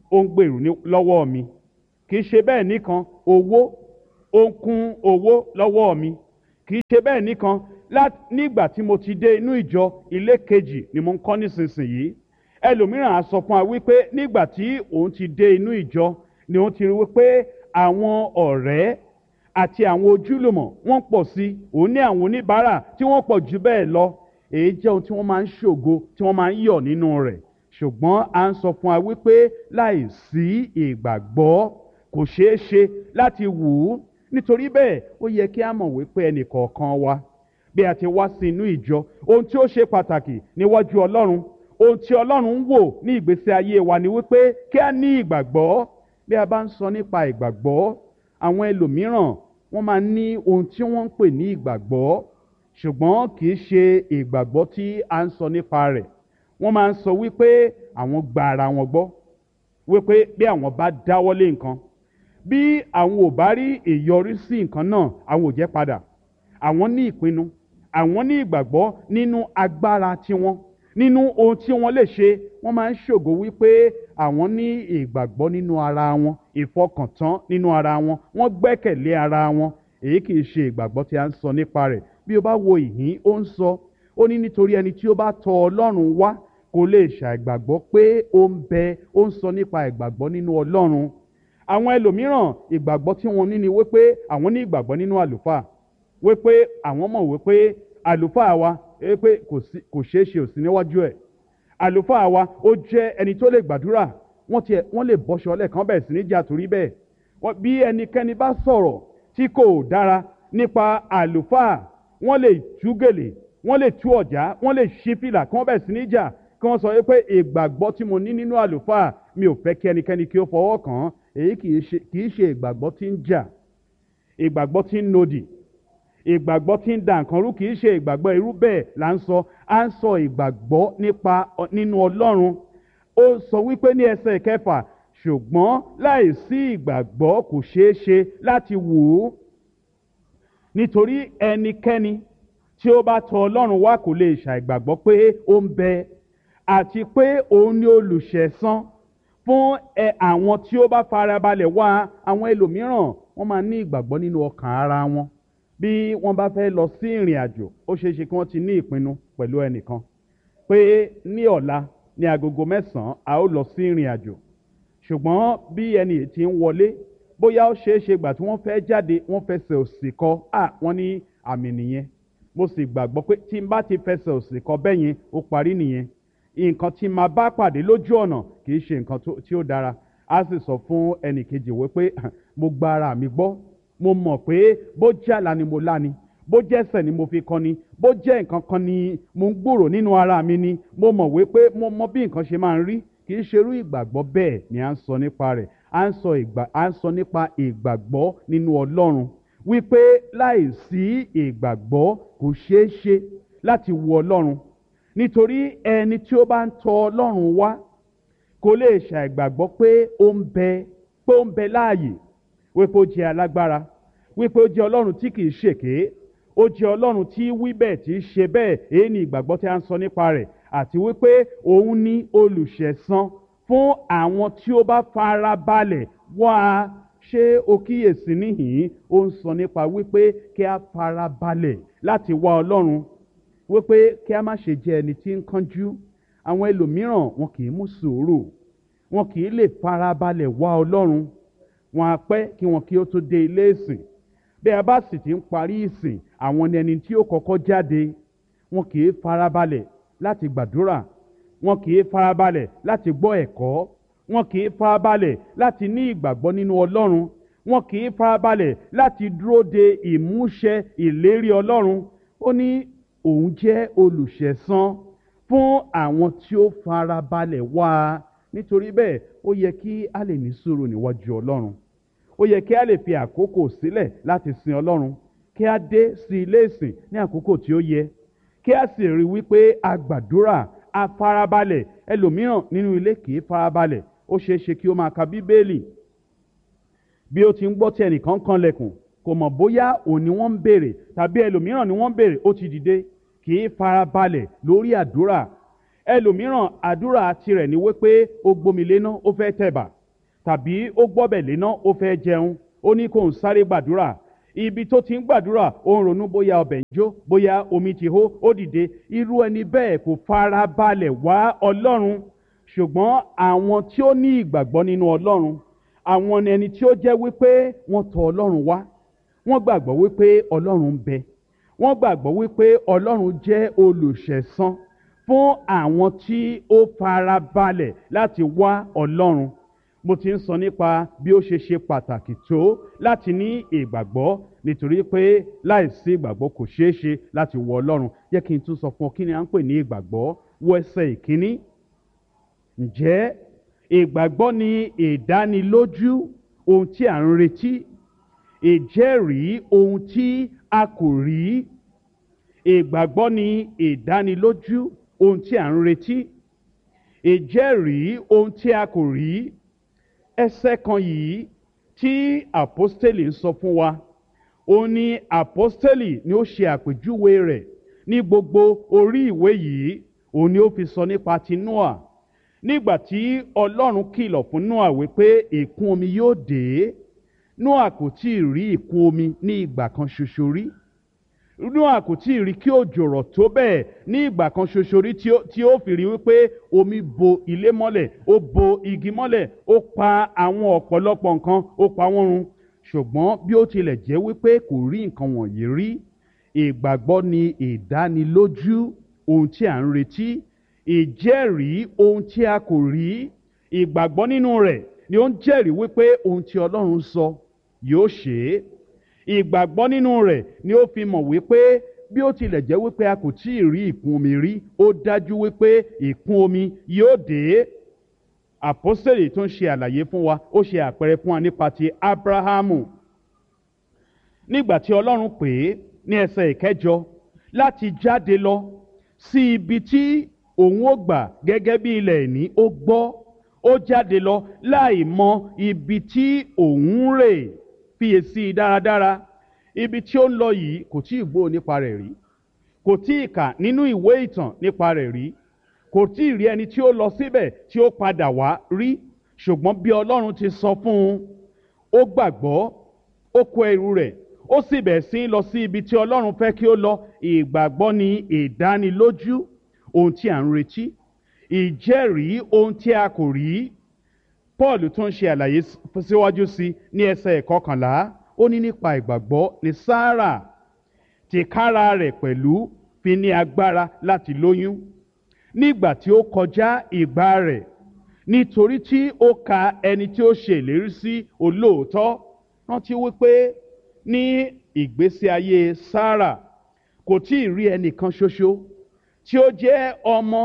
ó ń gbèrú lọ́wọ́ mi. Kì í ṣe bẹ́ẹ̀ nìkan, owó ó ń kún owó lọ́wọ́ mi. Kì í ṣe bẹ́ẹ̀ nìkan, nígbà tí mo ti dé inú ìjọ, ilé kejì ni mo ń kọ́ nísinsìnyí. Ẹlòmíràn á sọ fún wa wípé nígbà tí òun ti dé inú ìjọ ni òun ti rí wípé àwọn ọ̀rẹ́ àti àwọn ojúlùmọ̀ wọ́n pọ̀ sí, òun ní àwọn oníbàárà tí wọ́n pọ̀ jù bẹ́ẹ̀ lọ. Èyí jẹ́ ohun tí wọ́n máa ń ṣògo, tí wọ́n máa ń yọ̀ nínú rẹ̀. Ṣùgbọ́n à ń sọ fún wa wípé láìsí ìgbàgbọ́ kò ṣeé ṣe láti wù ú. Nítorí bẹ́ẹ̀ ó yẹ kí a mọ̀ wípé ẹnìkọ̀ọ̀kan wa bí a ti wá sí inú ìjọ, ohun tí ó ṣe pàtàkì níwájú Ọlọ́run, ohun tí Ọlọ́run ń wò ní ìgbésí ayé wa ni wípé kí a ní ìgbàgbọ́. Bí a bá ń sọ nípa ìgbàgbọ́, àwọn ẹlòmíràn wọ́n máa ní ohun tí wọ́n ń pè ní ìgbàgbọ́, ṣùgbọ́n kì í ṣe ìgbàgbọ́ tí a ń sọ nípa rẹ̀. Wọ́n máa ń sọ wípé àwọn gba ara wọn gbọ́, wípé bí àwọn bá dáwọ́lé nǹkan, bí àwọn ò bá rí ìyọrísí nǹkan náà, àwọn ò jẹ́ padà. Àwọn ní ìpinnu, àwọn ní ìgbàgbọ́ nínú agbára tiwọn, nínú ohun tí wọ́n lè ṣe. Wọ́n máa ń ṣògo wípé àwọn ní ìgbàgbọ́ nínú ara wọn, ìfọkàntán nínú ara wọn, wọ́n gbẹ́kẹ̀lé ara wọn. Èyí kì í ṣe ìgbàgbọ́ tí a ń sọ nípa rẹ̀. Bí o bá wo ìhín, ó ń sọ, ó ní nítorí ẹni tí ó bá tọ̀ Ọlọ́run wá kò lè ṣàìgbàgbọ́ pé ó ń bẹ. Ó ń sọ nípa ìgbàgbọ́ nínú Ọlọ́run. Àwọn ẹlòmíràn ìgbàgbọ́ tí wọ́n ní ni wípé àwọn ní ìgbàgbọ́ nínú àlùfáà, wípé àwọn mọ̀ wípé àlùfáà wa wípé kò ṣeé ṣe òsì níwájú ẹ̀. Àlùfáà wa ó jẹ́ ẹni tó lè gbàdúrà, wọ́n lè bọ́ṣọ lẹ́ẹ̀kan bẹ̀rẹ̀ sí ní jà torí bẹ́ẹ̀. Bí ẹnikẹ́ni bá sọ̀rọ̀ tí kò dára nípa àlùfáà, wọ́n lè tú gèlè, wọ́n lè tú ọ̀já, wọ́n lè ṣí fìlà kí wọ́n bẹ̀rẹ̀ sí ní jà, kí wọ́n sọ wípé ìgbàgbọ́ tí mo ní nínú àlùfáà mi ò fẹ́ kí ẹnikẹ́ni kí ó fọwọ́ kàn án. Èyí kì í ṣe ìgbàgbọ́ tí ń jà, ìgbàgbọ́ tí ń nodì, ìgbàgbọ́ tí ń da nǹkan rú. Kì í ṣe ìgbàgbọ́ irú bẹ́ẹ̀ là ń sọ. À ń sọ ìgbàgbọ́ nínú Ọlọ́run. Ó sọ wípé ní ẹsẹ̀ kẹfà, ṣùgbọ́n láìsí ìgbàgbọ́ kò ṣeé ṣe láti wù ú. Nítorí ẹnikẹ́ni tí ó bá tọ̀ Ọlọ́run wá kò lè ṣàìgbàgbọ́ pé ó ń bẹ, àti pé òun ni olùṣẹ̀san fún àwọn tí ó bá farabalẹ̀ wá. Àwọn ẹlòmíràn wọ́n máa ní ìgbàgbọ́ nínú ọkàn ara wọn. Bí wọ́n bá fẹ́ lọ sí ìrìn àjò, ó ṣeé ṣe kí wọ́n ti ní ìpinnu pẹ̀lú ẹnìkan pé ní ọ̀la ní agogo 9 a ó lọ sí ìrìn àjò. Ṣùgbọ́n bí ẹni tí ń wọlé, bóyá ó ṣeé ṣe gbà tí wọ́n fẹ́ jáde, wọ́n fẹsẹ̀ òsì kọ, wọ́n ní àmì nìyẹn. Mo sì gbàgbọ́ pé tí n bá ti fẹsẹ̀ òsì kọ bẹ́ẹ̀ yẹn, ó parí nìyẹn. Nǹkan tí màá bá pàdé lójú ọ̀nà kì í ṣe nǹkan tí ó dára. A sì sọ fún ẹnì kejì wípé mo gba ara mi gbọ́, mo mọ̀ pé bó jẹ́ àlá ni mo lá ni, bó jẹ́ ẹsẹ̀ ni mo fi kọ ni, bó jẹ́ nǹkan kan ni mo ń gbòrò nínú ara mi ni, mo mọ̀ wípé mo mọ bí nǹkan ṣe máa ń rí. Kì í ṣe irú ìgbàgbọ́ bẹ́ẹ̀ ni à ń sọ nípa rẹ̀. À ń sọ nípa ìgbàgbọ́ nínú Ọlọ́run, wípé láìsí ìgbàgbọ́ kò ṣeé ṣe láti wo Ọlọ́run. Nítorí ẹni tí ó bá ń tọ̀ Ọlọ́run wá kò lè ṣàìgbàgbọ́ pé ó ń bẹ láàyè, wípé ó jẹ́ alágbára, wípé ó jẹ́ Ọlọ́run tí kìí ṣèké, ó jẹ́ Ọlọ́run tí wí bẹ́ẹ̀ tí ṣe bẹ́ẹ̀. Èyí ni ìgbàgbọ́ tí a ń sọ nípa rẹ̀. Àti wípé òun ní olùṣẹ̀san fún àwọn tí ó bá farabalẹ̀ wá. Ṣé o kíyèsí níhìn-ín? Ó ń sọ nípa wípé kí a farabalẹ̀ láti wá Ọlọ́run, wípé kí a má ṣe jẹ́ ẹni tí ń kánjú. Àwọn ẹlòmíràn wọn kì í mú sùúrù, wọn kì í lè farabalẹ̀ wá Ọlọ́run. Wọn á pẹ́ kí wọn kí ó tó dé ilé ìsìn. Bí a bá sì ti ń parí ìsìn, àwọn ni ẹni tí ó kọ́kọ́ jáde. Wọn kì í farabalẹ̀ láti gbàdúrà, wọn kì í farabalẹ̀ láti gbọ́ ẹ̀kọ́, wọn kì í farabalẹ̀ láti ní ìgbàgbọ́ nínú Ọlọ́run, wọn kì í farabalẹ̀ láti dúró de ìmúṣẹ ìlérí Ọlọ́run. Ó ní òun jẹ́ olùṣẹ̀san fún àwọn tí ó farabalẹ̀ wá. Nítorí bẹ́ẹ̀ ó yẹ kí a lè ní sùúrù níwájú Ọlọ́run. Ó yẹ kí a lè fi àkókò sílẹ̀ láti sin Ọlọ́run, kí a dé sí ilé ìsìn ní àkókò tí ó yẹ, kí a sì rí wípé a gbàdúrà, a farabalẹ̀. Ẹlòmíràn nínú ilé kì í farabalẹ̀. Ó ṣeé ṣe kí ó máa ka Bíbélì, bí ó ti ń gbọ́ tí ẹnìkan kanlẹ̀kùn, kò mọ̀ bóyá òun ni wọ́n ń béèrè tàbí ẹlòmíràn ni wọ́n ń béèrè, ó ti dìde. Kì í farabalẹ̀ lórí àdúrà. ẹlòmíràn àdúrà tirẹ̀ ni wípé ó gbomi léná ó fẹ́ tẹ̀bà tàbí ó gbọ́bẹ̀ léná ó fẹ́ jẹun ó ní kó ń sáré gbàdúrà ibi tó ti ń gbàdúrà ó ń ronú bóyá ọbẹ̀ ń jó bóyá omi ti hó ó dìde irú ẹni bẹ́ẹ̀ kò fara balẹ̀ wá ọlọ́run ṣùgbọ́n àwọn tí ó ní ìgbàgbọ́ nínú ọlọ́run àwọn ẹni tí ó jẹ́ wípé wọ́n tọ̀ ọlọ́run wá wọ́n gbàgbọ́ wípé ọlọ́run ń bẹ wọ́n gbàgbọ́ wípé ọlọ́run jẹ́ olùṣẹ̀san fún àwọn tí ó fara balẹ̀ láti wá ọlọ́run mo ti ń sọ nípa bí ó ṣe pàtàkì tó láti ní ìgbàgbọ́ nítorí pé láìsí ìgbàgbọ́ kò ṣeé ṣe láti wọ ọlọ́run jẹ́ kí n tún sọ fún ọ kí ni à ń pè ní ìgbàgbọ́ wo ẹsẹ̀ ìkíní ǹjẹ́ ìgbàgbọ́ ni ìdánilójú ohun tí à ń retí ìjẹ́rìí ohun tí a kò rí ìgbàgbọ́ ni ìdánilójú ohun tí à ń retí ìjẹ́rìí ohun tí a kò rí ẹsẹ̀ kan yìí tí àpọ́stélì ń sọ fún wa òun ni àpọ́stélì ni ó ṣe àpèjúwe rẹ̀ ní gbogbo orí ìwé yìí òun ni ó fi sọ nípa ti Nóà nígbà tí Ọlọ́run kìlọ̀ fún Nóà wípé ìkún omi yóò dé Nóà kò tí ì rí ìkún omi ní ìgbà kan ṣoṣo rí Nóà kò tí ì rí kí òjò rọ̀ tó bẹ́ẹ̀ ní ìgbà kan ṣoṣo rí tí ó fi rí wípé omi bo ilé mọ́lẹ̀ ó bo igi mọ́lẹ̀ ó pa àwọn ọ̀pọ̀lọpọ̀ nǹkan ó pa wọ́n run ṣùgbọ́n bí ó tilẹ̀ jẹ́ wípé kò rí nǹkan wọ̀nyí rí ìgbàgbọ́ ni ìdánilójú ohun tí à ń retí ìjẹ́rìí ohun tí a kò rí ìgbàgbọ́ nínú rẹ̀ ni ó ń jẹ́rìí wípé ohun tí Ọlọ́run sọ yóò ṣe é ìgbàgbọ́ nínú rẹ̀ ni ó fi mọ̀ wípé bí ó tilẹ̀ jẹ́ wípé a kò tí ì rí ìkún omi rí ó dájú wípé ìkún omi yóò dé àpọ́sítélì tó ń ṣe àlàyé fún wa ó ṣe àpẹẹrẹ fún wa nípa ti Ábúráhámù nígbà tí Ọlọ́run pè é ní ẹsẹ̀ ìkẹjọ láti jáde lọ sí ibi tí òun ó gbà gẹ́gẹ́ bí ilẹ̀ ìní ó gbọ́ ó jáde lọ láì mọ ibi tí òun rè fiyèsí dáradára ibi tí ó ń lọ yìí kò tí ì gbọ́ nípa rẹ̀ rí kò tí ì kà nínú ìwé ìtàn nípa rẹ̀ rí kò tí ì rí ẹni tí ó lọ síbẹ̀ tí ó padà wá rí ṣùgbọ́n bí Ọlọ́run ti sọ fún un ó gbàgbọ́ ó kó ẹrù rẹ̀ ó sì bẹ̀ sí lọ sí ibi tí Ọlọ́run fẹ́ kí ó lọ ìgbàgbọ́ ni ìdánilójú ohun tí à ń retí ìjẹ́rìí ohun tí a kò rí Paul tó ń ṣe àlàyé síwájú sí ní ẹsẹ̀ ìkọkànlá ó ní nípa ìgbàgbọ́ ni Sárà tìkára rẹ̀ pẹ̀lú fi ní agbára láti lóyún nígbà tí ó kọjá ìgbà rẹ̀ nítorí tí ó ka ẹni tí ó ṣe ìlérí sí olóòótọ́ rántí wípé ní ìgbésí ayé Sárà kò tí ì rí ẹnìkan ṣoṣo tí ó jẹ́ ọmọ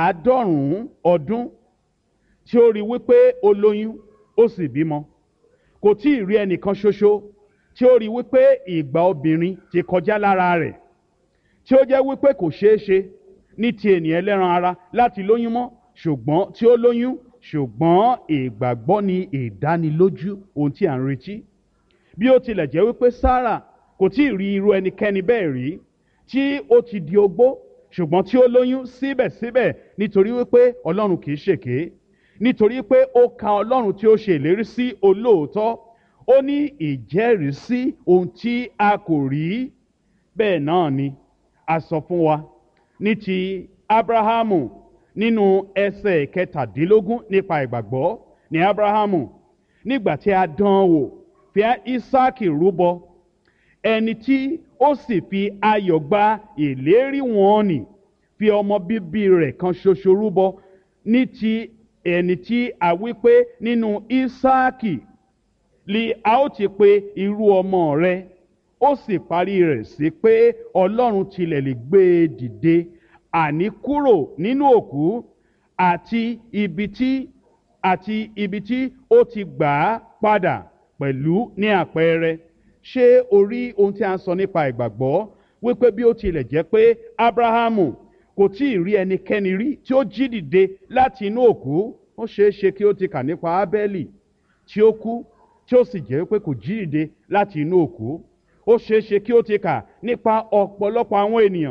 100 ọdún tí ó rí wípé ó lóyún ó sì bímọ kò tí ì rí ẹnìkan ṣoṣo tí ó rí wípé ìgbà obìnrin ti kọjá lára rẹ̀ tí ó jẹ́ wípé kò ṣeé ṣe ní ti ènìyàn ẹlẹ́ran ara láti lóyún mọ́ ṣùgbọ́n tí ó lóyún ṣùgbọ́n ìgbàgbọ́ ni ìdánilójú ohun tí à ń retí bí ó tilẹ̀ jẹ́ wípé Sárà kò tí ì rí irú ẹnikẹ́ni bẹ́ẹ̀ rí tí ó ti di ogbó ṣùgbọ́n tí ó lóyún síbẹ̀síbẹ̀ nítorí wípé Ọlọ́run kì í ṣèké nítorí pé ó ka Ọlọ́run tí ó ṣe ìlérí sí olóòótọ́ ó ní ìjẹ́rìísí ohun tí a kò rí bẹ́ẹ̀ náà ni a sọ fún wa ní ti Ábúráhámù nínú ẹsẹ̀ kẹtàdínlógún nípa ìgbàgbọ́ ní Ábúráhámù nígbà tí a dán wò fi Ísáàkì rúbọ ẹni tí ó sì fi ayọ̀ gba ìlérí wọn nì fi ọmọ bíbí rẹ̀ kan ṣoṣo rúbọ ní ti ẹni tí a wí pé nínú Ísáàkì li a ó ti pe irú ọmọ rẹ̀ ó sì parí rẹ̀ sí pé Ọlọ́run tilẹ̀ lè gbé e dìde àní kúrò nínú òkú àti ibi tí ó ti gbà á padà pẹ̀lú ní àpẹẹrẹ ṣé o rí ohun tí a ń sọ nípa ìgbàgbọ́ wípé bí ó tilẹ̀ jẹ́ pé Ábúráhámù kò tí ì rí ẹnikẹ́ni rí tí ó jí dìde láti inú òkú ó ṣeé ṣe kí ó ti kà nípa Ábẹ́lì tí ó kú tí ó sì jẹ́ pé kò jí dìde láti inú òkú ó ṣeé ṣe kí ó ti kà nípa ọ̀pọ̀lọpọ̀ àwọn ènìyàn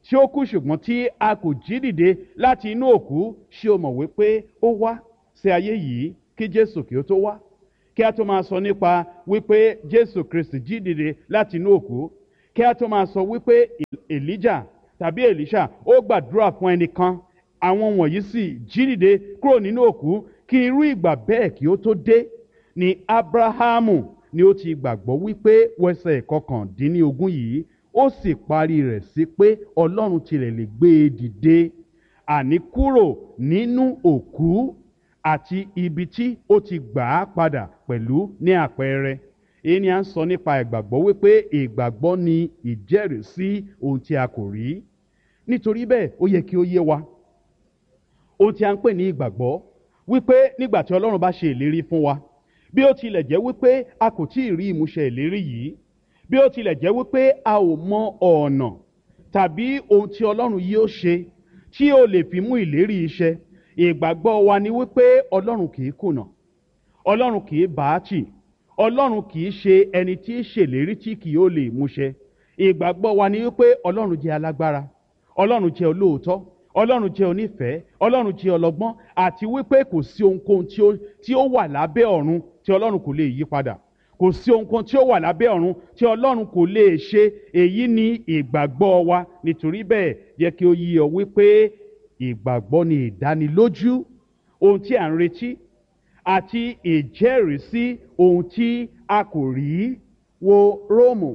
tí ó kú ṣùgbọ́n tí a kò jí dìde láti inú òkú, ṣé o mọ̀ wípé ó wá sí ayé yìí kí Jésù kí ó tó wá? Kí a tó máa sọ nípa wípé Jésù Kristi jí dìde láti inú òkú, kí a tó máa sọ wípé Èlíjà tàbí Èlíṣà ó gbàdúrà fún ẹnìkan, àwọn wọ̀nyí sì jí dìde kúrò nínú òkú, kí irú ìgbà bẹ́ẹ̀ kí ó tó dé ni Ábúráhámù ni ó ti gbàgbọ́ wípé wẹsẹ̀ kọkàndínlógún yìí, ó sì parí rẹ̀ sí pé Ọlọ́run tilẹ̀ lè gbé e dìde àní kúrò nínú òkú, àti ibi tí ó ti gbà á padà pẹ̀lú ní àpẹẹrẹ. Èyí ni à ń sọ nípa ìgbàgbọ́ wípé ìgbàgbọ́ ni ìjẹ́rìísí ohun tí a kò rí. Nítorí bẹ́ẹ̀ ó yẹ kí ó yé wa ohun tí a ń pè ní ìgbàgbọ́, wípé nígbà tí Ọlọ́run bá ṣe ìlérí fún wa, bí ó tilẹ̀ jẹ́ wípé a kò tí ì rí ìmúṣẹ ìlérí yìí, bí ó tilẹ̀ jẹ́ wípé a ò mọ ọ̀nà tàbí ohun tí Ọlọ́run yóò ṣe tí ó lè fi mú ìlérí iṣẹ́, ìgbàgbọ́ wa ni wípé Ọlọ́run kì í kùnà, Ọlọ́run kì í bá a tì, Ọlọ́run kì í ṣe ẹni tí í ṣèlérí tí kì yóò lè múṣẹ. Ìgbàgbọ́ wa ni wípé Ọlọ́run jẹ́ alágbára, Ọlọ́run jẹ́ olóòótọ́, Ọlọ́run jẹ́ onífẹ̀ẹ́, Ọlọ́run jẹ́ ọlọ́gbọ́n, àti wípé kò sí ohunkóhun tí ó wà lábẹ́ ọ̀run tí Ọlọ́run kò lè yí padà. Kò sí ohunkóhun tí ó wà lábẹ́ ọ̀run tí Ọlọ́run kò lè ṣe. Èyí ni ìgbàgbọ́ wa. Nítorí bẹ́ẹ̀ yẹ kí ó yé ọ wípé ìgbàgbọ́ ni ìdánilójú ohun tí à ń retí àti ìjẹ́rìísí ohun tí a kò rí. Wo Róòmù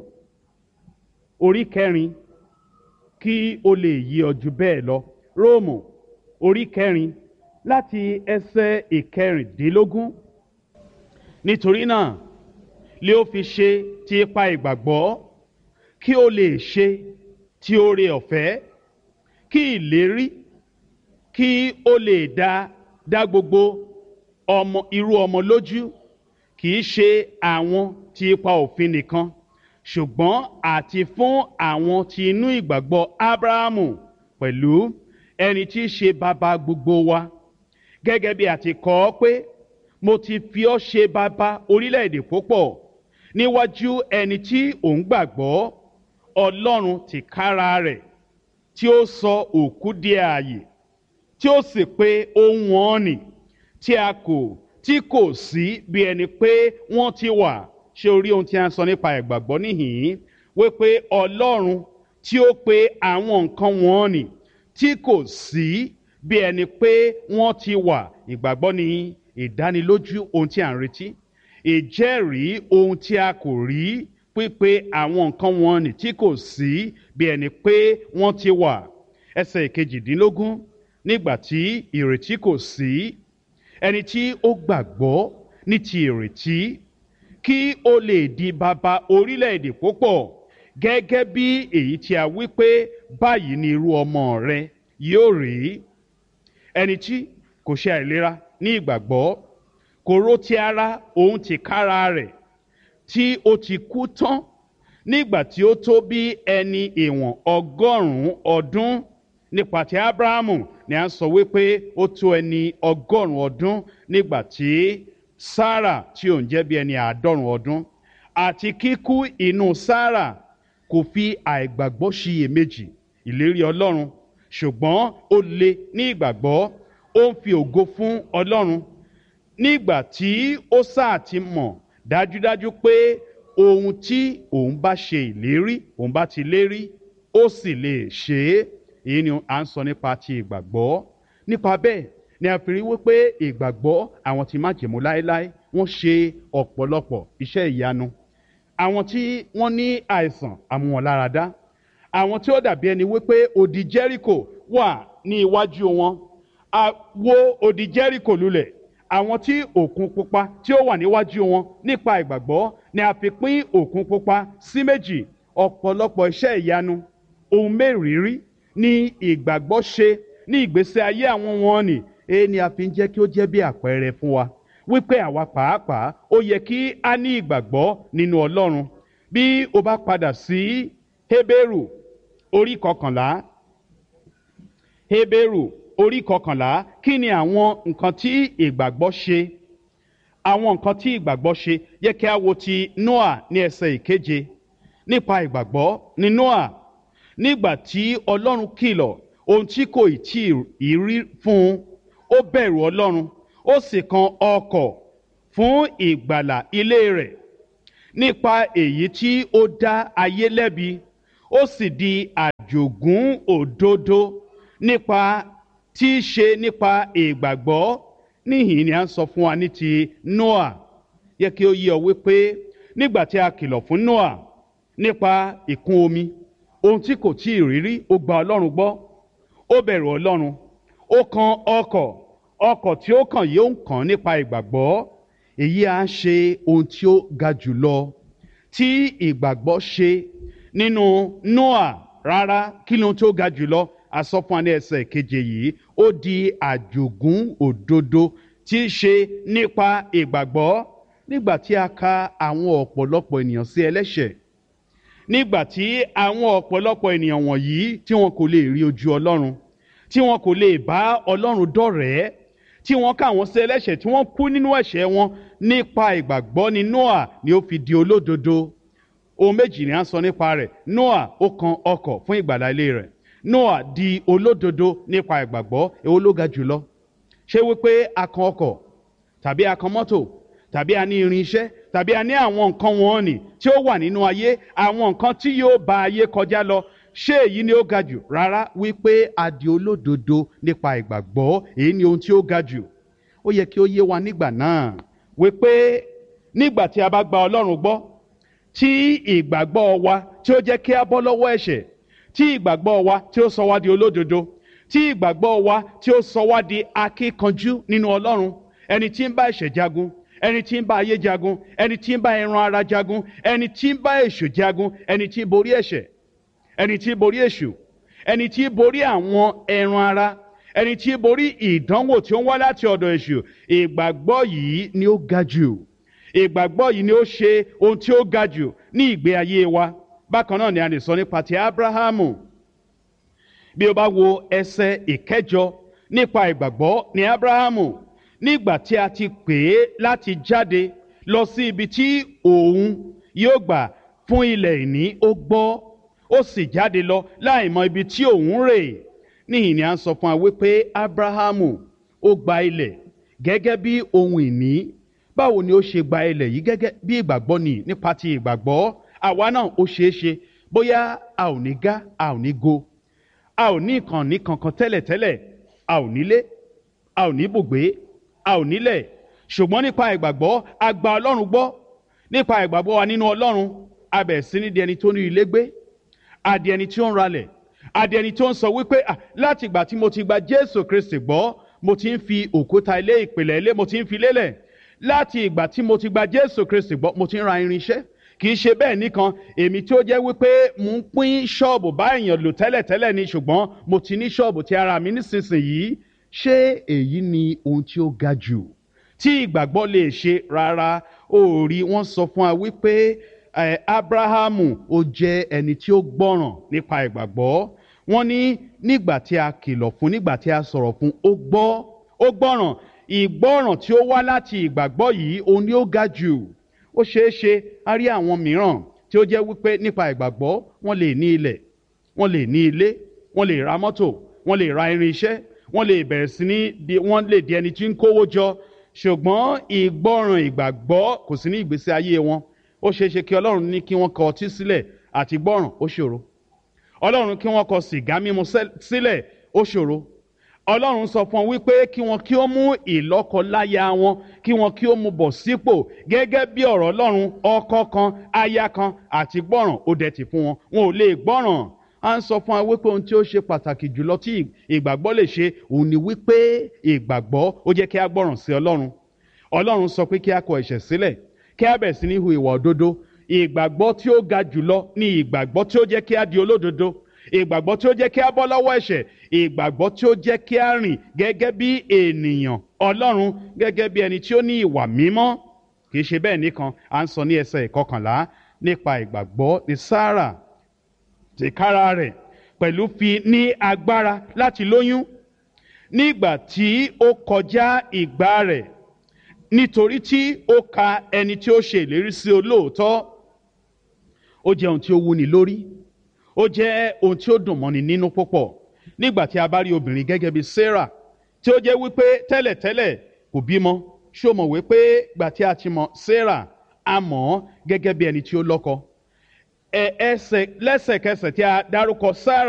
orí 4 kí o lè yé ọ jù bẹ́ẹ̀ lọ. Róòmù orí 4 láti ẹsẹ̀ 16. Nítorí náà lé ó fi ṣe ti ipa ìgbàgbọ́ kí o lè ṣe ti oore ọ̀fẹ́, kí ìlérí kí o lè dá gbogbo irú ọmọ lójú, kì í ṣe àwọn ti ipa òfin nìkan, ṣùgbọ́n àti fún àwọn tí inú ìgbàgbọ́ Ábúráhámù pẹ̀lú, ẹni tí í ṣe bàbá gbogbo wa. Gẹ́gẹ́ bí a ti kọ ọ́ pé, mo ti fi ọ́ ṣe bàbá orílẹ̀-èdè púpọ̀, níwájú ẹni tí òun gbàgbọ́, Ọlọ́run tìkára rẹ̀, tí ó sọ òkú di ààyè, tí ó sì pe ohun ọ̀nì tí kò sí bí ẹni pé wọ́n ti wà. Ṣé o rí ohun tí a ń sọ nípa ìgbàgbọ́ níhìn-ín? Wípé Ọlọ́run tí ó pe àwọn nǹkan wọ̀nnì tí kò sí bí ẹni pé wọ́n ti wà. Ìgbàgbọ́ ni ìdánilójú ohun tí à ń retí, ìjẹ́rìí ohun tí a kò rí, pípe àwọn nǹkan wọ̀nnì tí kò sí bí ẹni pé wọ́n ti wà. Ẹsẹ̀ 18, nígbà tí ìrètí kò sí, ẹni tí ó gbàgbọ́ ní ti ìrètí, kí ó lè di bàbá orílẹ̀-èdè púpọ̀, gẹ́gẹ́ bí èyí tí a wí pé báyìí ni irú ọmọ rẹ yóò rí. Ẹni tí kò ṣe àìlera ní ìgbàgbọ́, kò rò ti ara òun tìkára rẹ̀ tí ó ti kú tán nígbà tí ó tó bí ẹni ìwọ̀n 100 ọdún. Nípa ti Ábúráhámù ni a ń sọ wípé ó tó ẹni 100 ọdún nígbà tí Sárà tí òun jẹ́ bí ẹni 90 ọdún. Àti kíkú inú Sárà kò fi àìgbàgbọ́ ṣiyèméjì ìlérí Ọlọ́run, ṣùgbọ́n ó le ní ìgbàgbọ́, ó ń fi ògo fún Ọlọ́run, nígbà tí ó sáà ti mọ̀ dájúdájú pé ohun tí òun bá ṣe ìlérí, òun bá ti lérí, ó sì lè ṣe é. Èyí ni à ń sọ nípa ti ìgbàgbọ́. Nípa bẹ́ẹ̀ ni a fi rí wípé ìgbàgbọ́ àwọn tí májẹ̀mú láéláé wọ́n ṣe ọ̀pọ̀lọpọ̀ iṣẹ́ ìyanu. Àwọn tí wọ́n ní àìsàn àmúwọ̀nláradá, àwọn tí ó dàbí ẹni wípé odi Jẹ́ríkò wà ní iwájú wọn, wó odi Jẹ́ríkò lulẹ̀. Àwọn tí òkun pupa tí ó wà níwájú wọn, nípa ìgbàgbọ́ ni a fi pín òkun pupa sí méjì. Ọ̀pọ̀lọpọ̀ iṣẹ́ ìyanu, ohun mẹ́rìírí ní ìgbàgbọ́ ṣe ní ìgbésí ayé àwọn wọ̀nnì. Èyí ni a fi ń jẹ́ kí ó jẹ́ bí àpẹẹrẹ fún wa wípé àwa pàápàá ó yẹ kí a ní ìgbàgbọ́ nínú Ọlọ́run. Bí o bá padà sí Hébérù orí 11, Hébérù orí 11, kí ni àwọn nǹkan tí ìgbàgbọ́ ṣe? Àwọn nǹkan tí ìgbàgbọ́ ṣe, yẹ kí a wo ti Nóà ní ẹsẹ̀ 7. Nípa ìgbàgbọ́ ni Nóà, nígbà tí Ọlọ́run kìlọ̀ ohun tí kò tí ì rí fún un, ó bẹ̀rù Ọlọ́run, ó sì kan ọkọ̀ fún ìgbàlà ilé rẹ̀. Nípa èyí tí ó dá ayé lẹ́bi, ó sì di àjogún òdodo nípa tí í ṣe nípa ìgbàgbọ́. Níhìn ni a ń sọ fún wa ní ti Nóà. Yẹ kí ó yé ọ wípé nígbà tí a kìlọ̀ fún Nóà nípa ìkún omi, ohun tí kò tí ì rírí, ó gba Ọlọ́run gbọ́, ó bẹ̀rù Ọlọ́run, ó kan ọkọ̀ tí ó kàn yóò kàn nípa ìgbàgbọ́. Èyí á ṣe ohun tí ó ga jùlọ tí ìgbàgbọ́ ṣe nínú Nóà. Rárá, kí ni ohun tí ó ga jùlọ? A sọ fún wa ní ẹsẹ̀ keje yìí, ó di àjogún òdodo tí í ṣe nípa ìgbàgbọ́. Nígbà tí a ka àwọn ọ̀pọ̀lọpọ̀ ènìyàn sí ẹlẹ́ṣẹ̀, nígbà tí àwọn ọ̀pọ̀lọpọ̀ ènìyàn wọ̀nyí tí wọn kò lè rí ojú Ọlọ́run, tí wọn kò lè bá Ọlọ́run dọ̀rẹ́, tí wọ́n kà wọ́n sí ẹlẹ́ṣẹ̀, tí wọ́n kú nínú ẹ̀ṣẹ̀ wọn, nípa ìgbàgbọ́ ni Nóà ni ó fi di olódodo. Ohun méjì ni a ń sọ nípa rẹ̀. Nóà ó kan ọkọ̀ fún ìgbàlà ilé rẹ̀. Nóà di olódodo nípa ìgbàgbọ́. Èwo ló ga jùlọ? Ṣé wípé a kan ọkọ̀, tàbí a kan mọ́tò, tàbí a ní irinṣẹ́, tàbí a ní àwọn nǹkan wọ̀nnì tí ó wà nínú ayé, àwọn nǹkan tí yóò bá ayé kọjá lọ? Ṣé èyí ni ó ga jù? Rárá, wípé a di olódodo nípa ìgbàgbọ́, èyí ni ohun tí ó ga jù. Ó yẹ kí ó yé wa nígbà náà wípé nígbà tí a bá gba Ọlọ́run gbọ́, tí ìgbàgbọ́ wa tí ó jẹ́ kí a bọ́ lọ́wọ́ ẹ̀ṣẹ̀, tí ìgbàgbọ́ wa tí ó sọ wá di olódodo, tí ìgbàgbọ́ wa tí ó sọ wá di akíkanjú nínú Ọlọ́run, ẹni tí ń bá ẹ̀ṣẹ̀ jagun, ẹni tí ń bá ayé jagun, ẹni tí ń bá ẹran ara jagun, ẹni tí ń bá èṣù jagun, ẹni tí ń borí ẹ̀ṣẹ̀, ẹni tí ń borí èṣù, ẹni tí ń borí àwọn ẹran ara, ẹni tí ń borí ìdánwò tí ó ń wá láti ọ̀dọ̀ èṣù. Ìgbàgbọ́ yìí ni ó ga jù. Ìgbàgbọ́ yìí ni ó ṣe ohun tí ó ga jù ní ìgbé ayé wa. Bákan náà ni a lè sọ nípa ti Ábúráhámù. Bí o bá wo ẹsẹ̀ ìkẹjọ, nípa ìgbàgbọ́ ni Ábúráhámù, nígbà tí a ti pè é láti jáde lọ sí ibi tí òun yóò gbà fún ilẹ̀ ìní, ó gbọ́, ó sì jáde lọ láì mọ ibi tí òun rè. Níhìn ni a ń sọ fún wa wípé Ábúráhámù ó gba ilẹ̀ gẹ́gẹ́ bí ohun ìní. Báwo ni ó ṣe gba ilẹ̀ yìí? Gẹ́gẹ́ bí ìgbàgbọ́ ni. Nípa ti ìgbàgbọ́, àwa náà ó ṣeé ṣe bóyá a ò ní gá, a ò ní go, a ò ní ìkànnì kankan tẹ́lẹ̀tẹ́lẹ̀, a ò nílé, a ò ní bùgbé, a ò nílẹ̀, ṣùgbọ́n nípa ìgbàgbọ́ a gba Ọlọ́run gbọ́. Nípa ìgbàgbọ́ wa nínú Ọlọ́run, a bẹ̀rẹ̀ sí ní di ẹni tó ní ilé gbé, a di ẹni tí ó ń ralẹ̀, a di ẹni tó ń sọ wípé láti ìgbà tí mo ti gba Jésù Kristi gbọ́, mo ti ń fi òkúta ilé, ìpìlẹ̀ ilé, mo ti ń fi lélẹ̀. Láti ìgbà tí mo ti gba Jésù Kristi gbọ́, mo ti ń ra irinṣẹ́. Kì í ṣe bẹ́ẹ̀ nìkan, èmi tí ó jẹ́ wípé mo ń pín ṣọ́ọ̀bù bá èèyàn lò tẹ́lẹ̀tẹ́lẹ̀ ni, ṣùgbọ́n mo ti ní ṣọ́ọ̀bù ti ara mi nísinsìnyí. Ṣé èyí ni ohun tí ó ga jù tí ìgbàgbọ́ lè ṣe? Rárá. Ó rí, wọ́n sọ fún wa wípé Ábúráhámù ó jẹ́ ẹni tí ó gbọ́ràn nípa ìgbàgbọ́. Wọ́n ní nígbà tí a kìlọ̀ fún, nígbà tí a sọ̀rọ̀ fún, ó gbọ́, ó gbọ́ràn. Ìgbọ́ràn tí ó wá láti ìgbàgbọ́ yìí, òun ni ó ga jù. Ó ṣeé ṣe a rí àwọn mìíràn tí ó jẹ́ wípé nípa ìgbàgbọ́ wọ́n lè ní ilẹ̀, wọ́n lè ní ilé, wọ́n lè ra mọ́tò, wọ́n lè ra irinṣẹ́, wọ́n lè bẹ̀rẹ̀ sí ní wọ́n lè di ẹni tí ń kówó jọ, ṣùgbọ́n ìgbọ́ràn ìgbàgbọ́ kò sí ní ìgbésí ayé wọn. Ó ṣeé ṣe kí Ọlọ́run ní kí wọ́n kọ ọtí sílẹ̀, àti gbọ́ràn ó ṣòro. Ọlọ́run kí wọ́n kọ sìgá mímu sílẹ̀, ó ṣòro. Ọlọ́run sọ fún wọn wípé kí wọn kí ó mú ìlọ́kọláya wọn, kí wọn kí ó mú bọ̀ sípò gẹ́gẹ́ bí ọ̀rọ̀ Ọlọ́run, ọkọ kan, aya kan, àti gbọ́ràn ó dẹ̀ tì fún wọn. Wọn ò lè gbọ́ràn. A ń sọ fún wa wípé ohun tí ó ṣe pàtàkì jùlọ tí ìgbàgbọ́ lè ṣe, òun ni wípé ìgbàgbọ́ ó jẹ́ kí a gbọ́ràn sí Ọlọ́run. Ọlọ́run sọ pé kí a kọ ẹ̀ṣẹ̀ sílẹ̀, kí a bẹ̀rẹ̀ sí ní hu ìwà òdodo. Ìgbàgbọ́ tí ó ga jùlọ ni ìgbàgbọ́ tí ó jẹ́ kí a di olódodo. Ìgbàgbọ́ tí ó jẹ́ kí a bọ́ lọ́wọ́ ẹ̀ṣẹ̀. Ìgbàgbọ́ tí ó jẹ́ kí a rìn gẹ́gẹ́ bí ènìyàn Ọlọ́run, gẹ́gẹ́ bí ẹni tí ó ní ìwà mímọ́. Kì í ṣe bẹ́ẹ̀ nìkan. À ń sọ ní ẹsẹ̀ ìkọkànlá nípa ìgbàgbọ́ ni Sárà tìkára rẹ̀ pẹ̀lú fi ní agbára láti lóyún nígbà tí ó kọjá ìgbà rẹ̀, nítorí tí ó ka ẹni tí ó ṣe ìlérí sí olóòótọ́. Ó jẹ́ ohun tí ó wúni lórí, ó jẹ́ ohun tí ó dùn mọ́ni nínú púpọ̀ nígbà tí a bá rí obìnrin gẹ́gẹ́ bí Sarah tí ó jẹ́ wípé tẹ́lẹ̀tẹ́lẹ̀ kò bímọ. ṣé o mọ̀ wípé gbà tí a ti mọ̀ Sarah a mọ̀ ọ́ gẹ́gẹ́ bí ẹni tí ó lọ́kọ. lẹ́sẹ̀kẹsẹ̀ tí a dárúkọ Sarah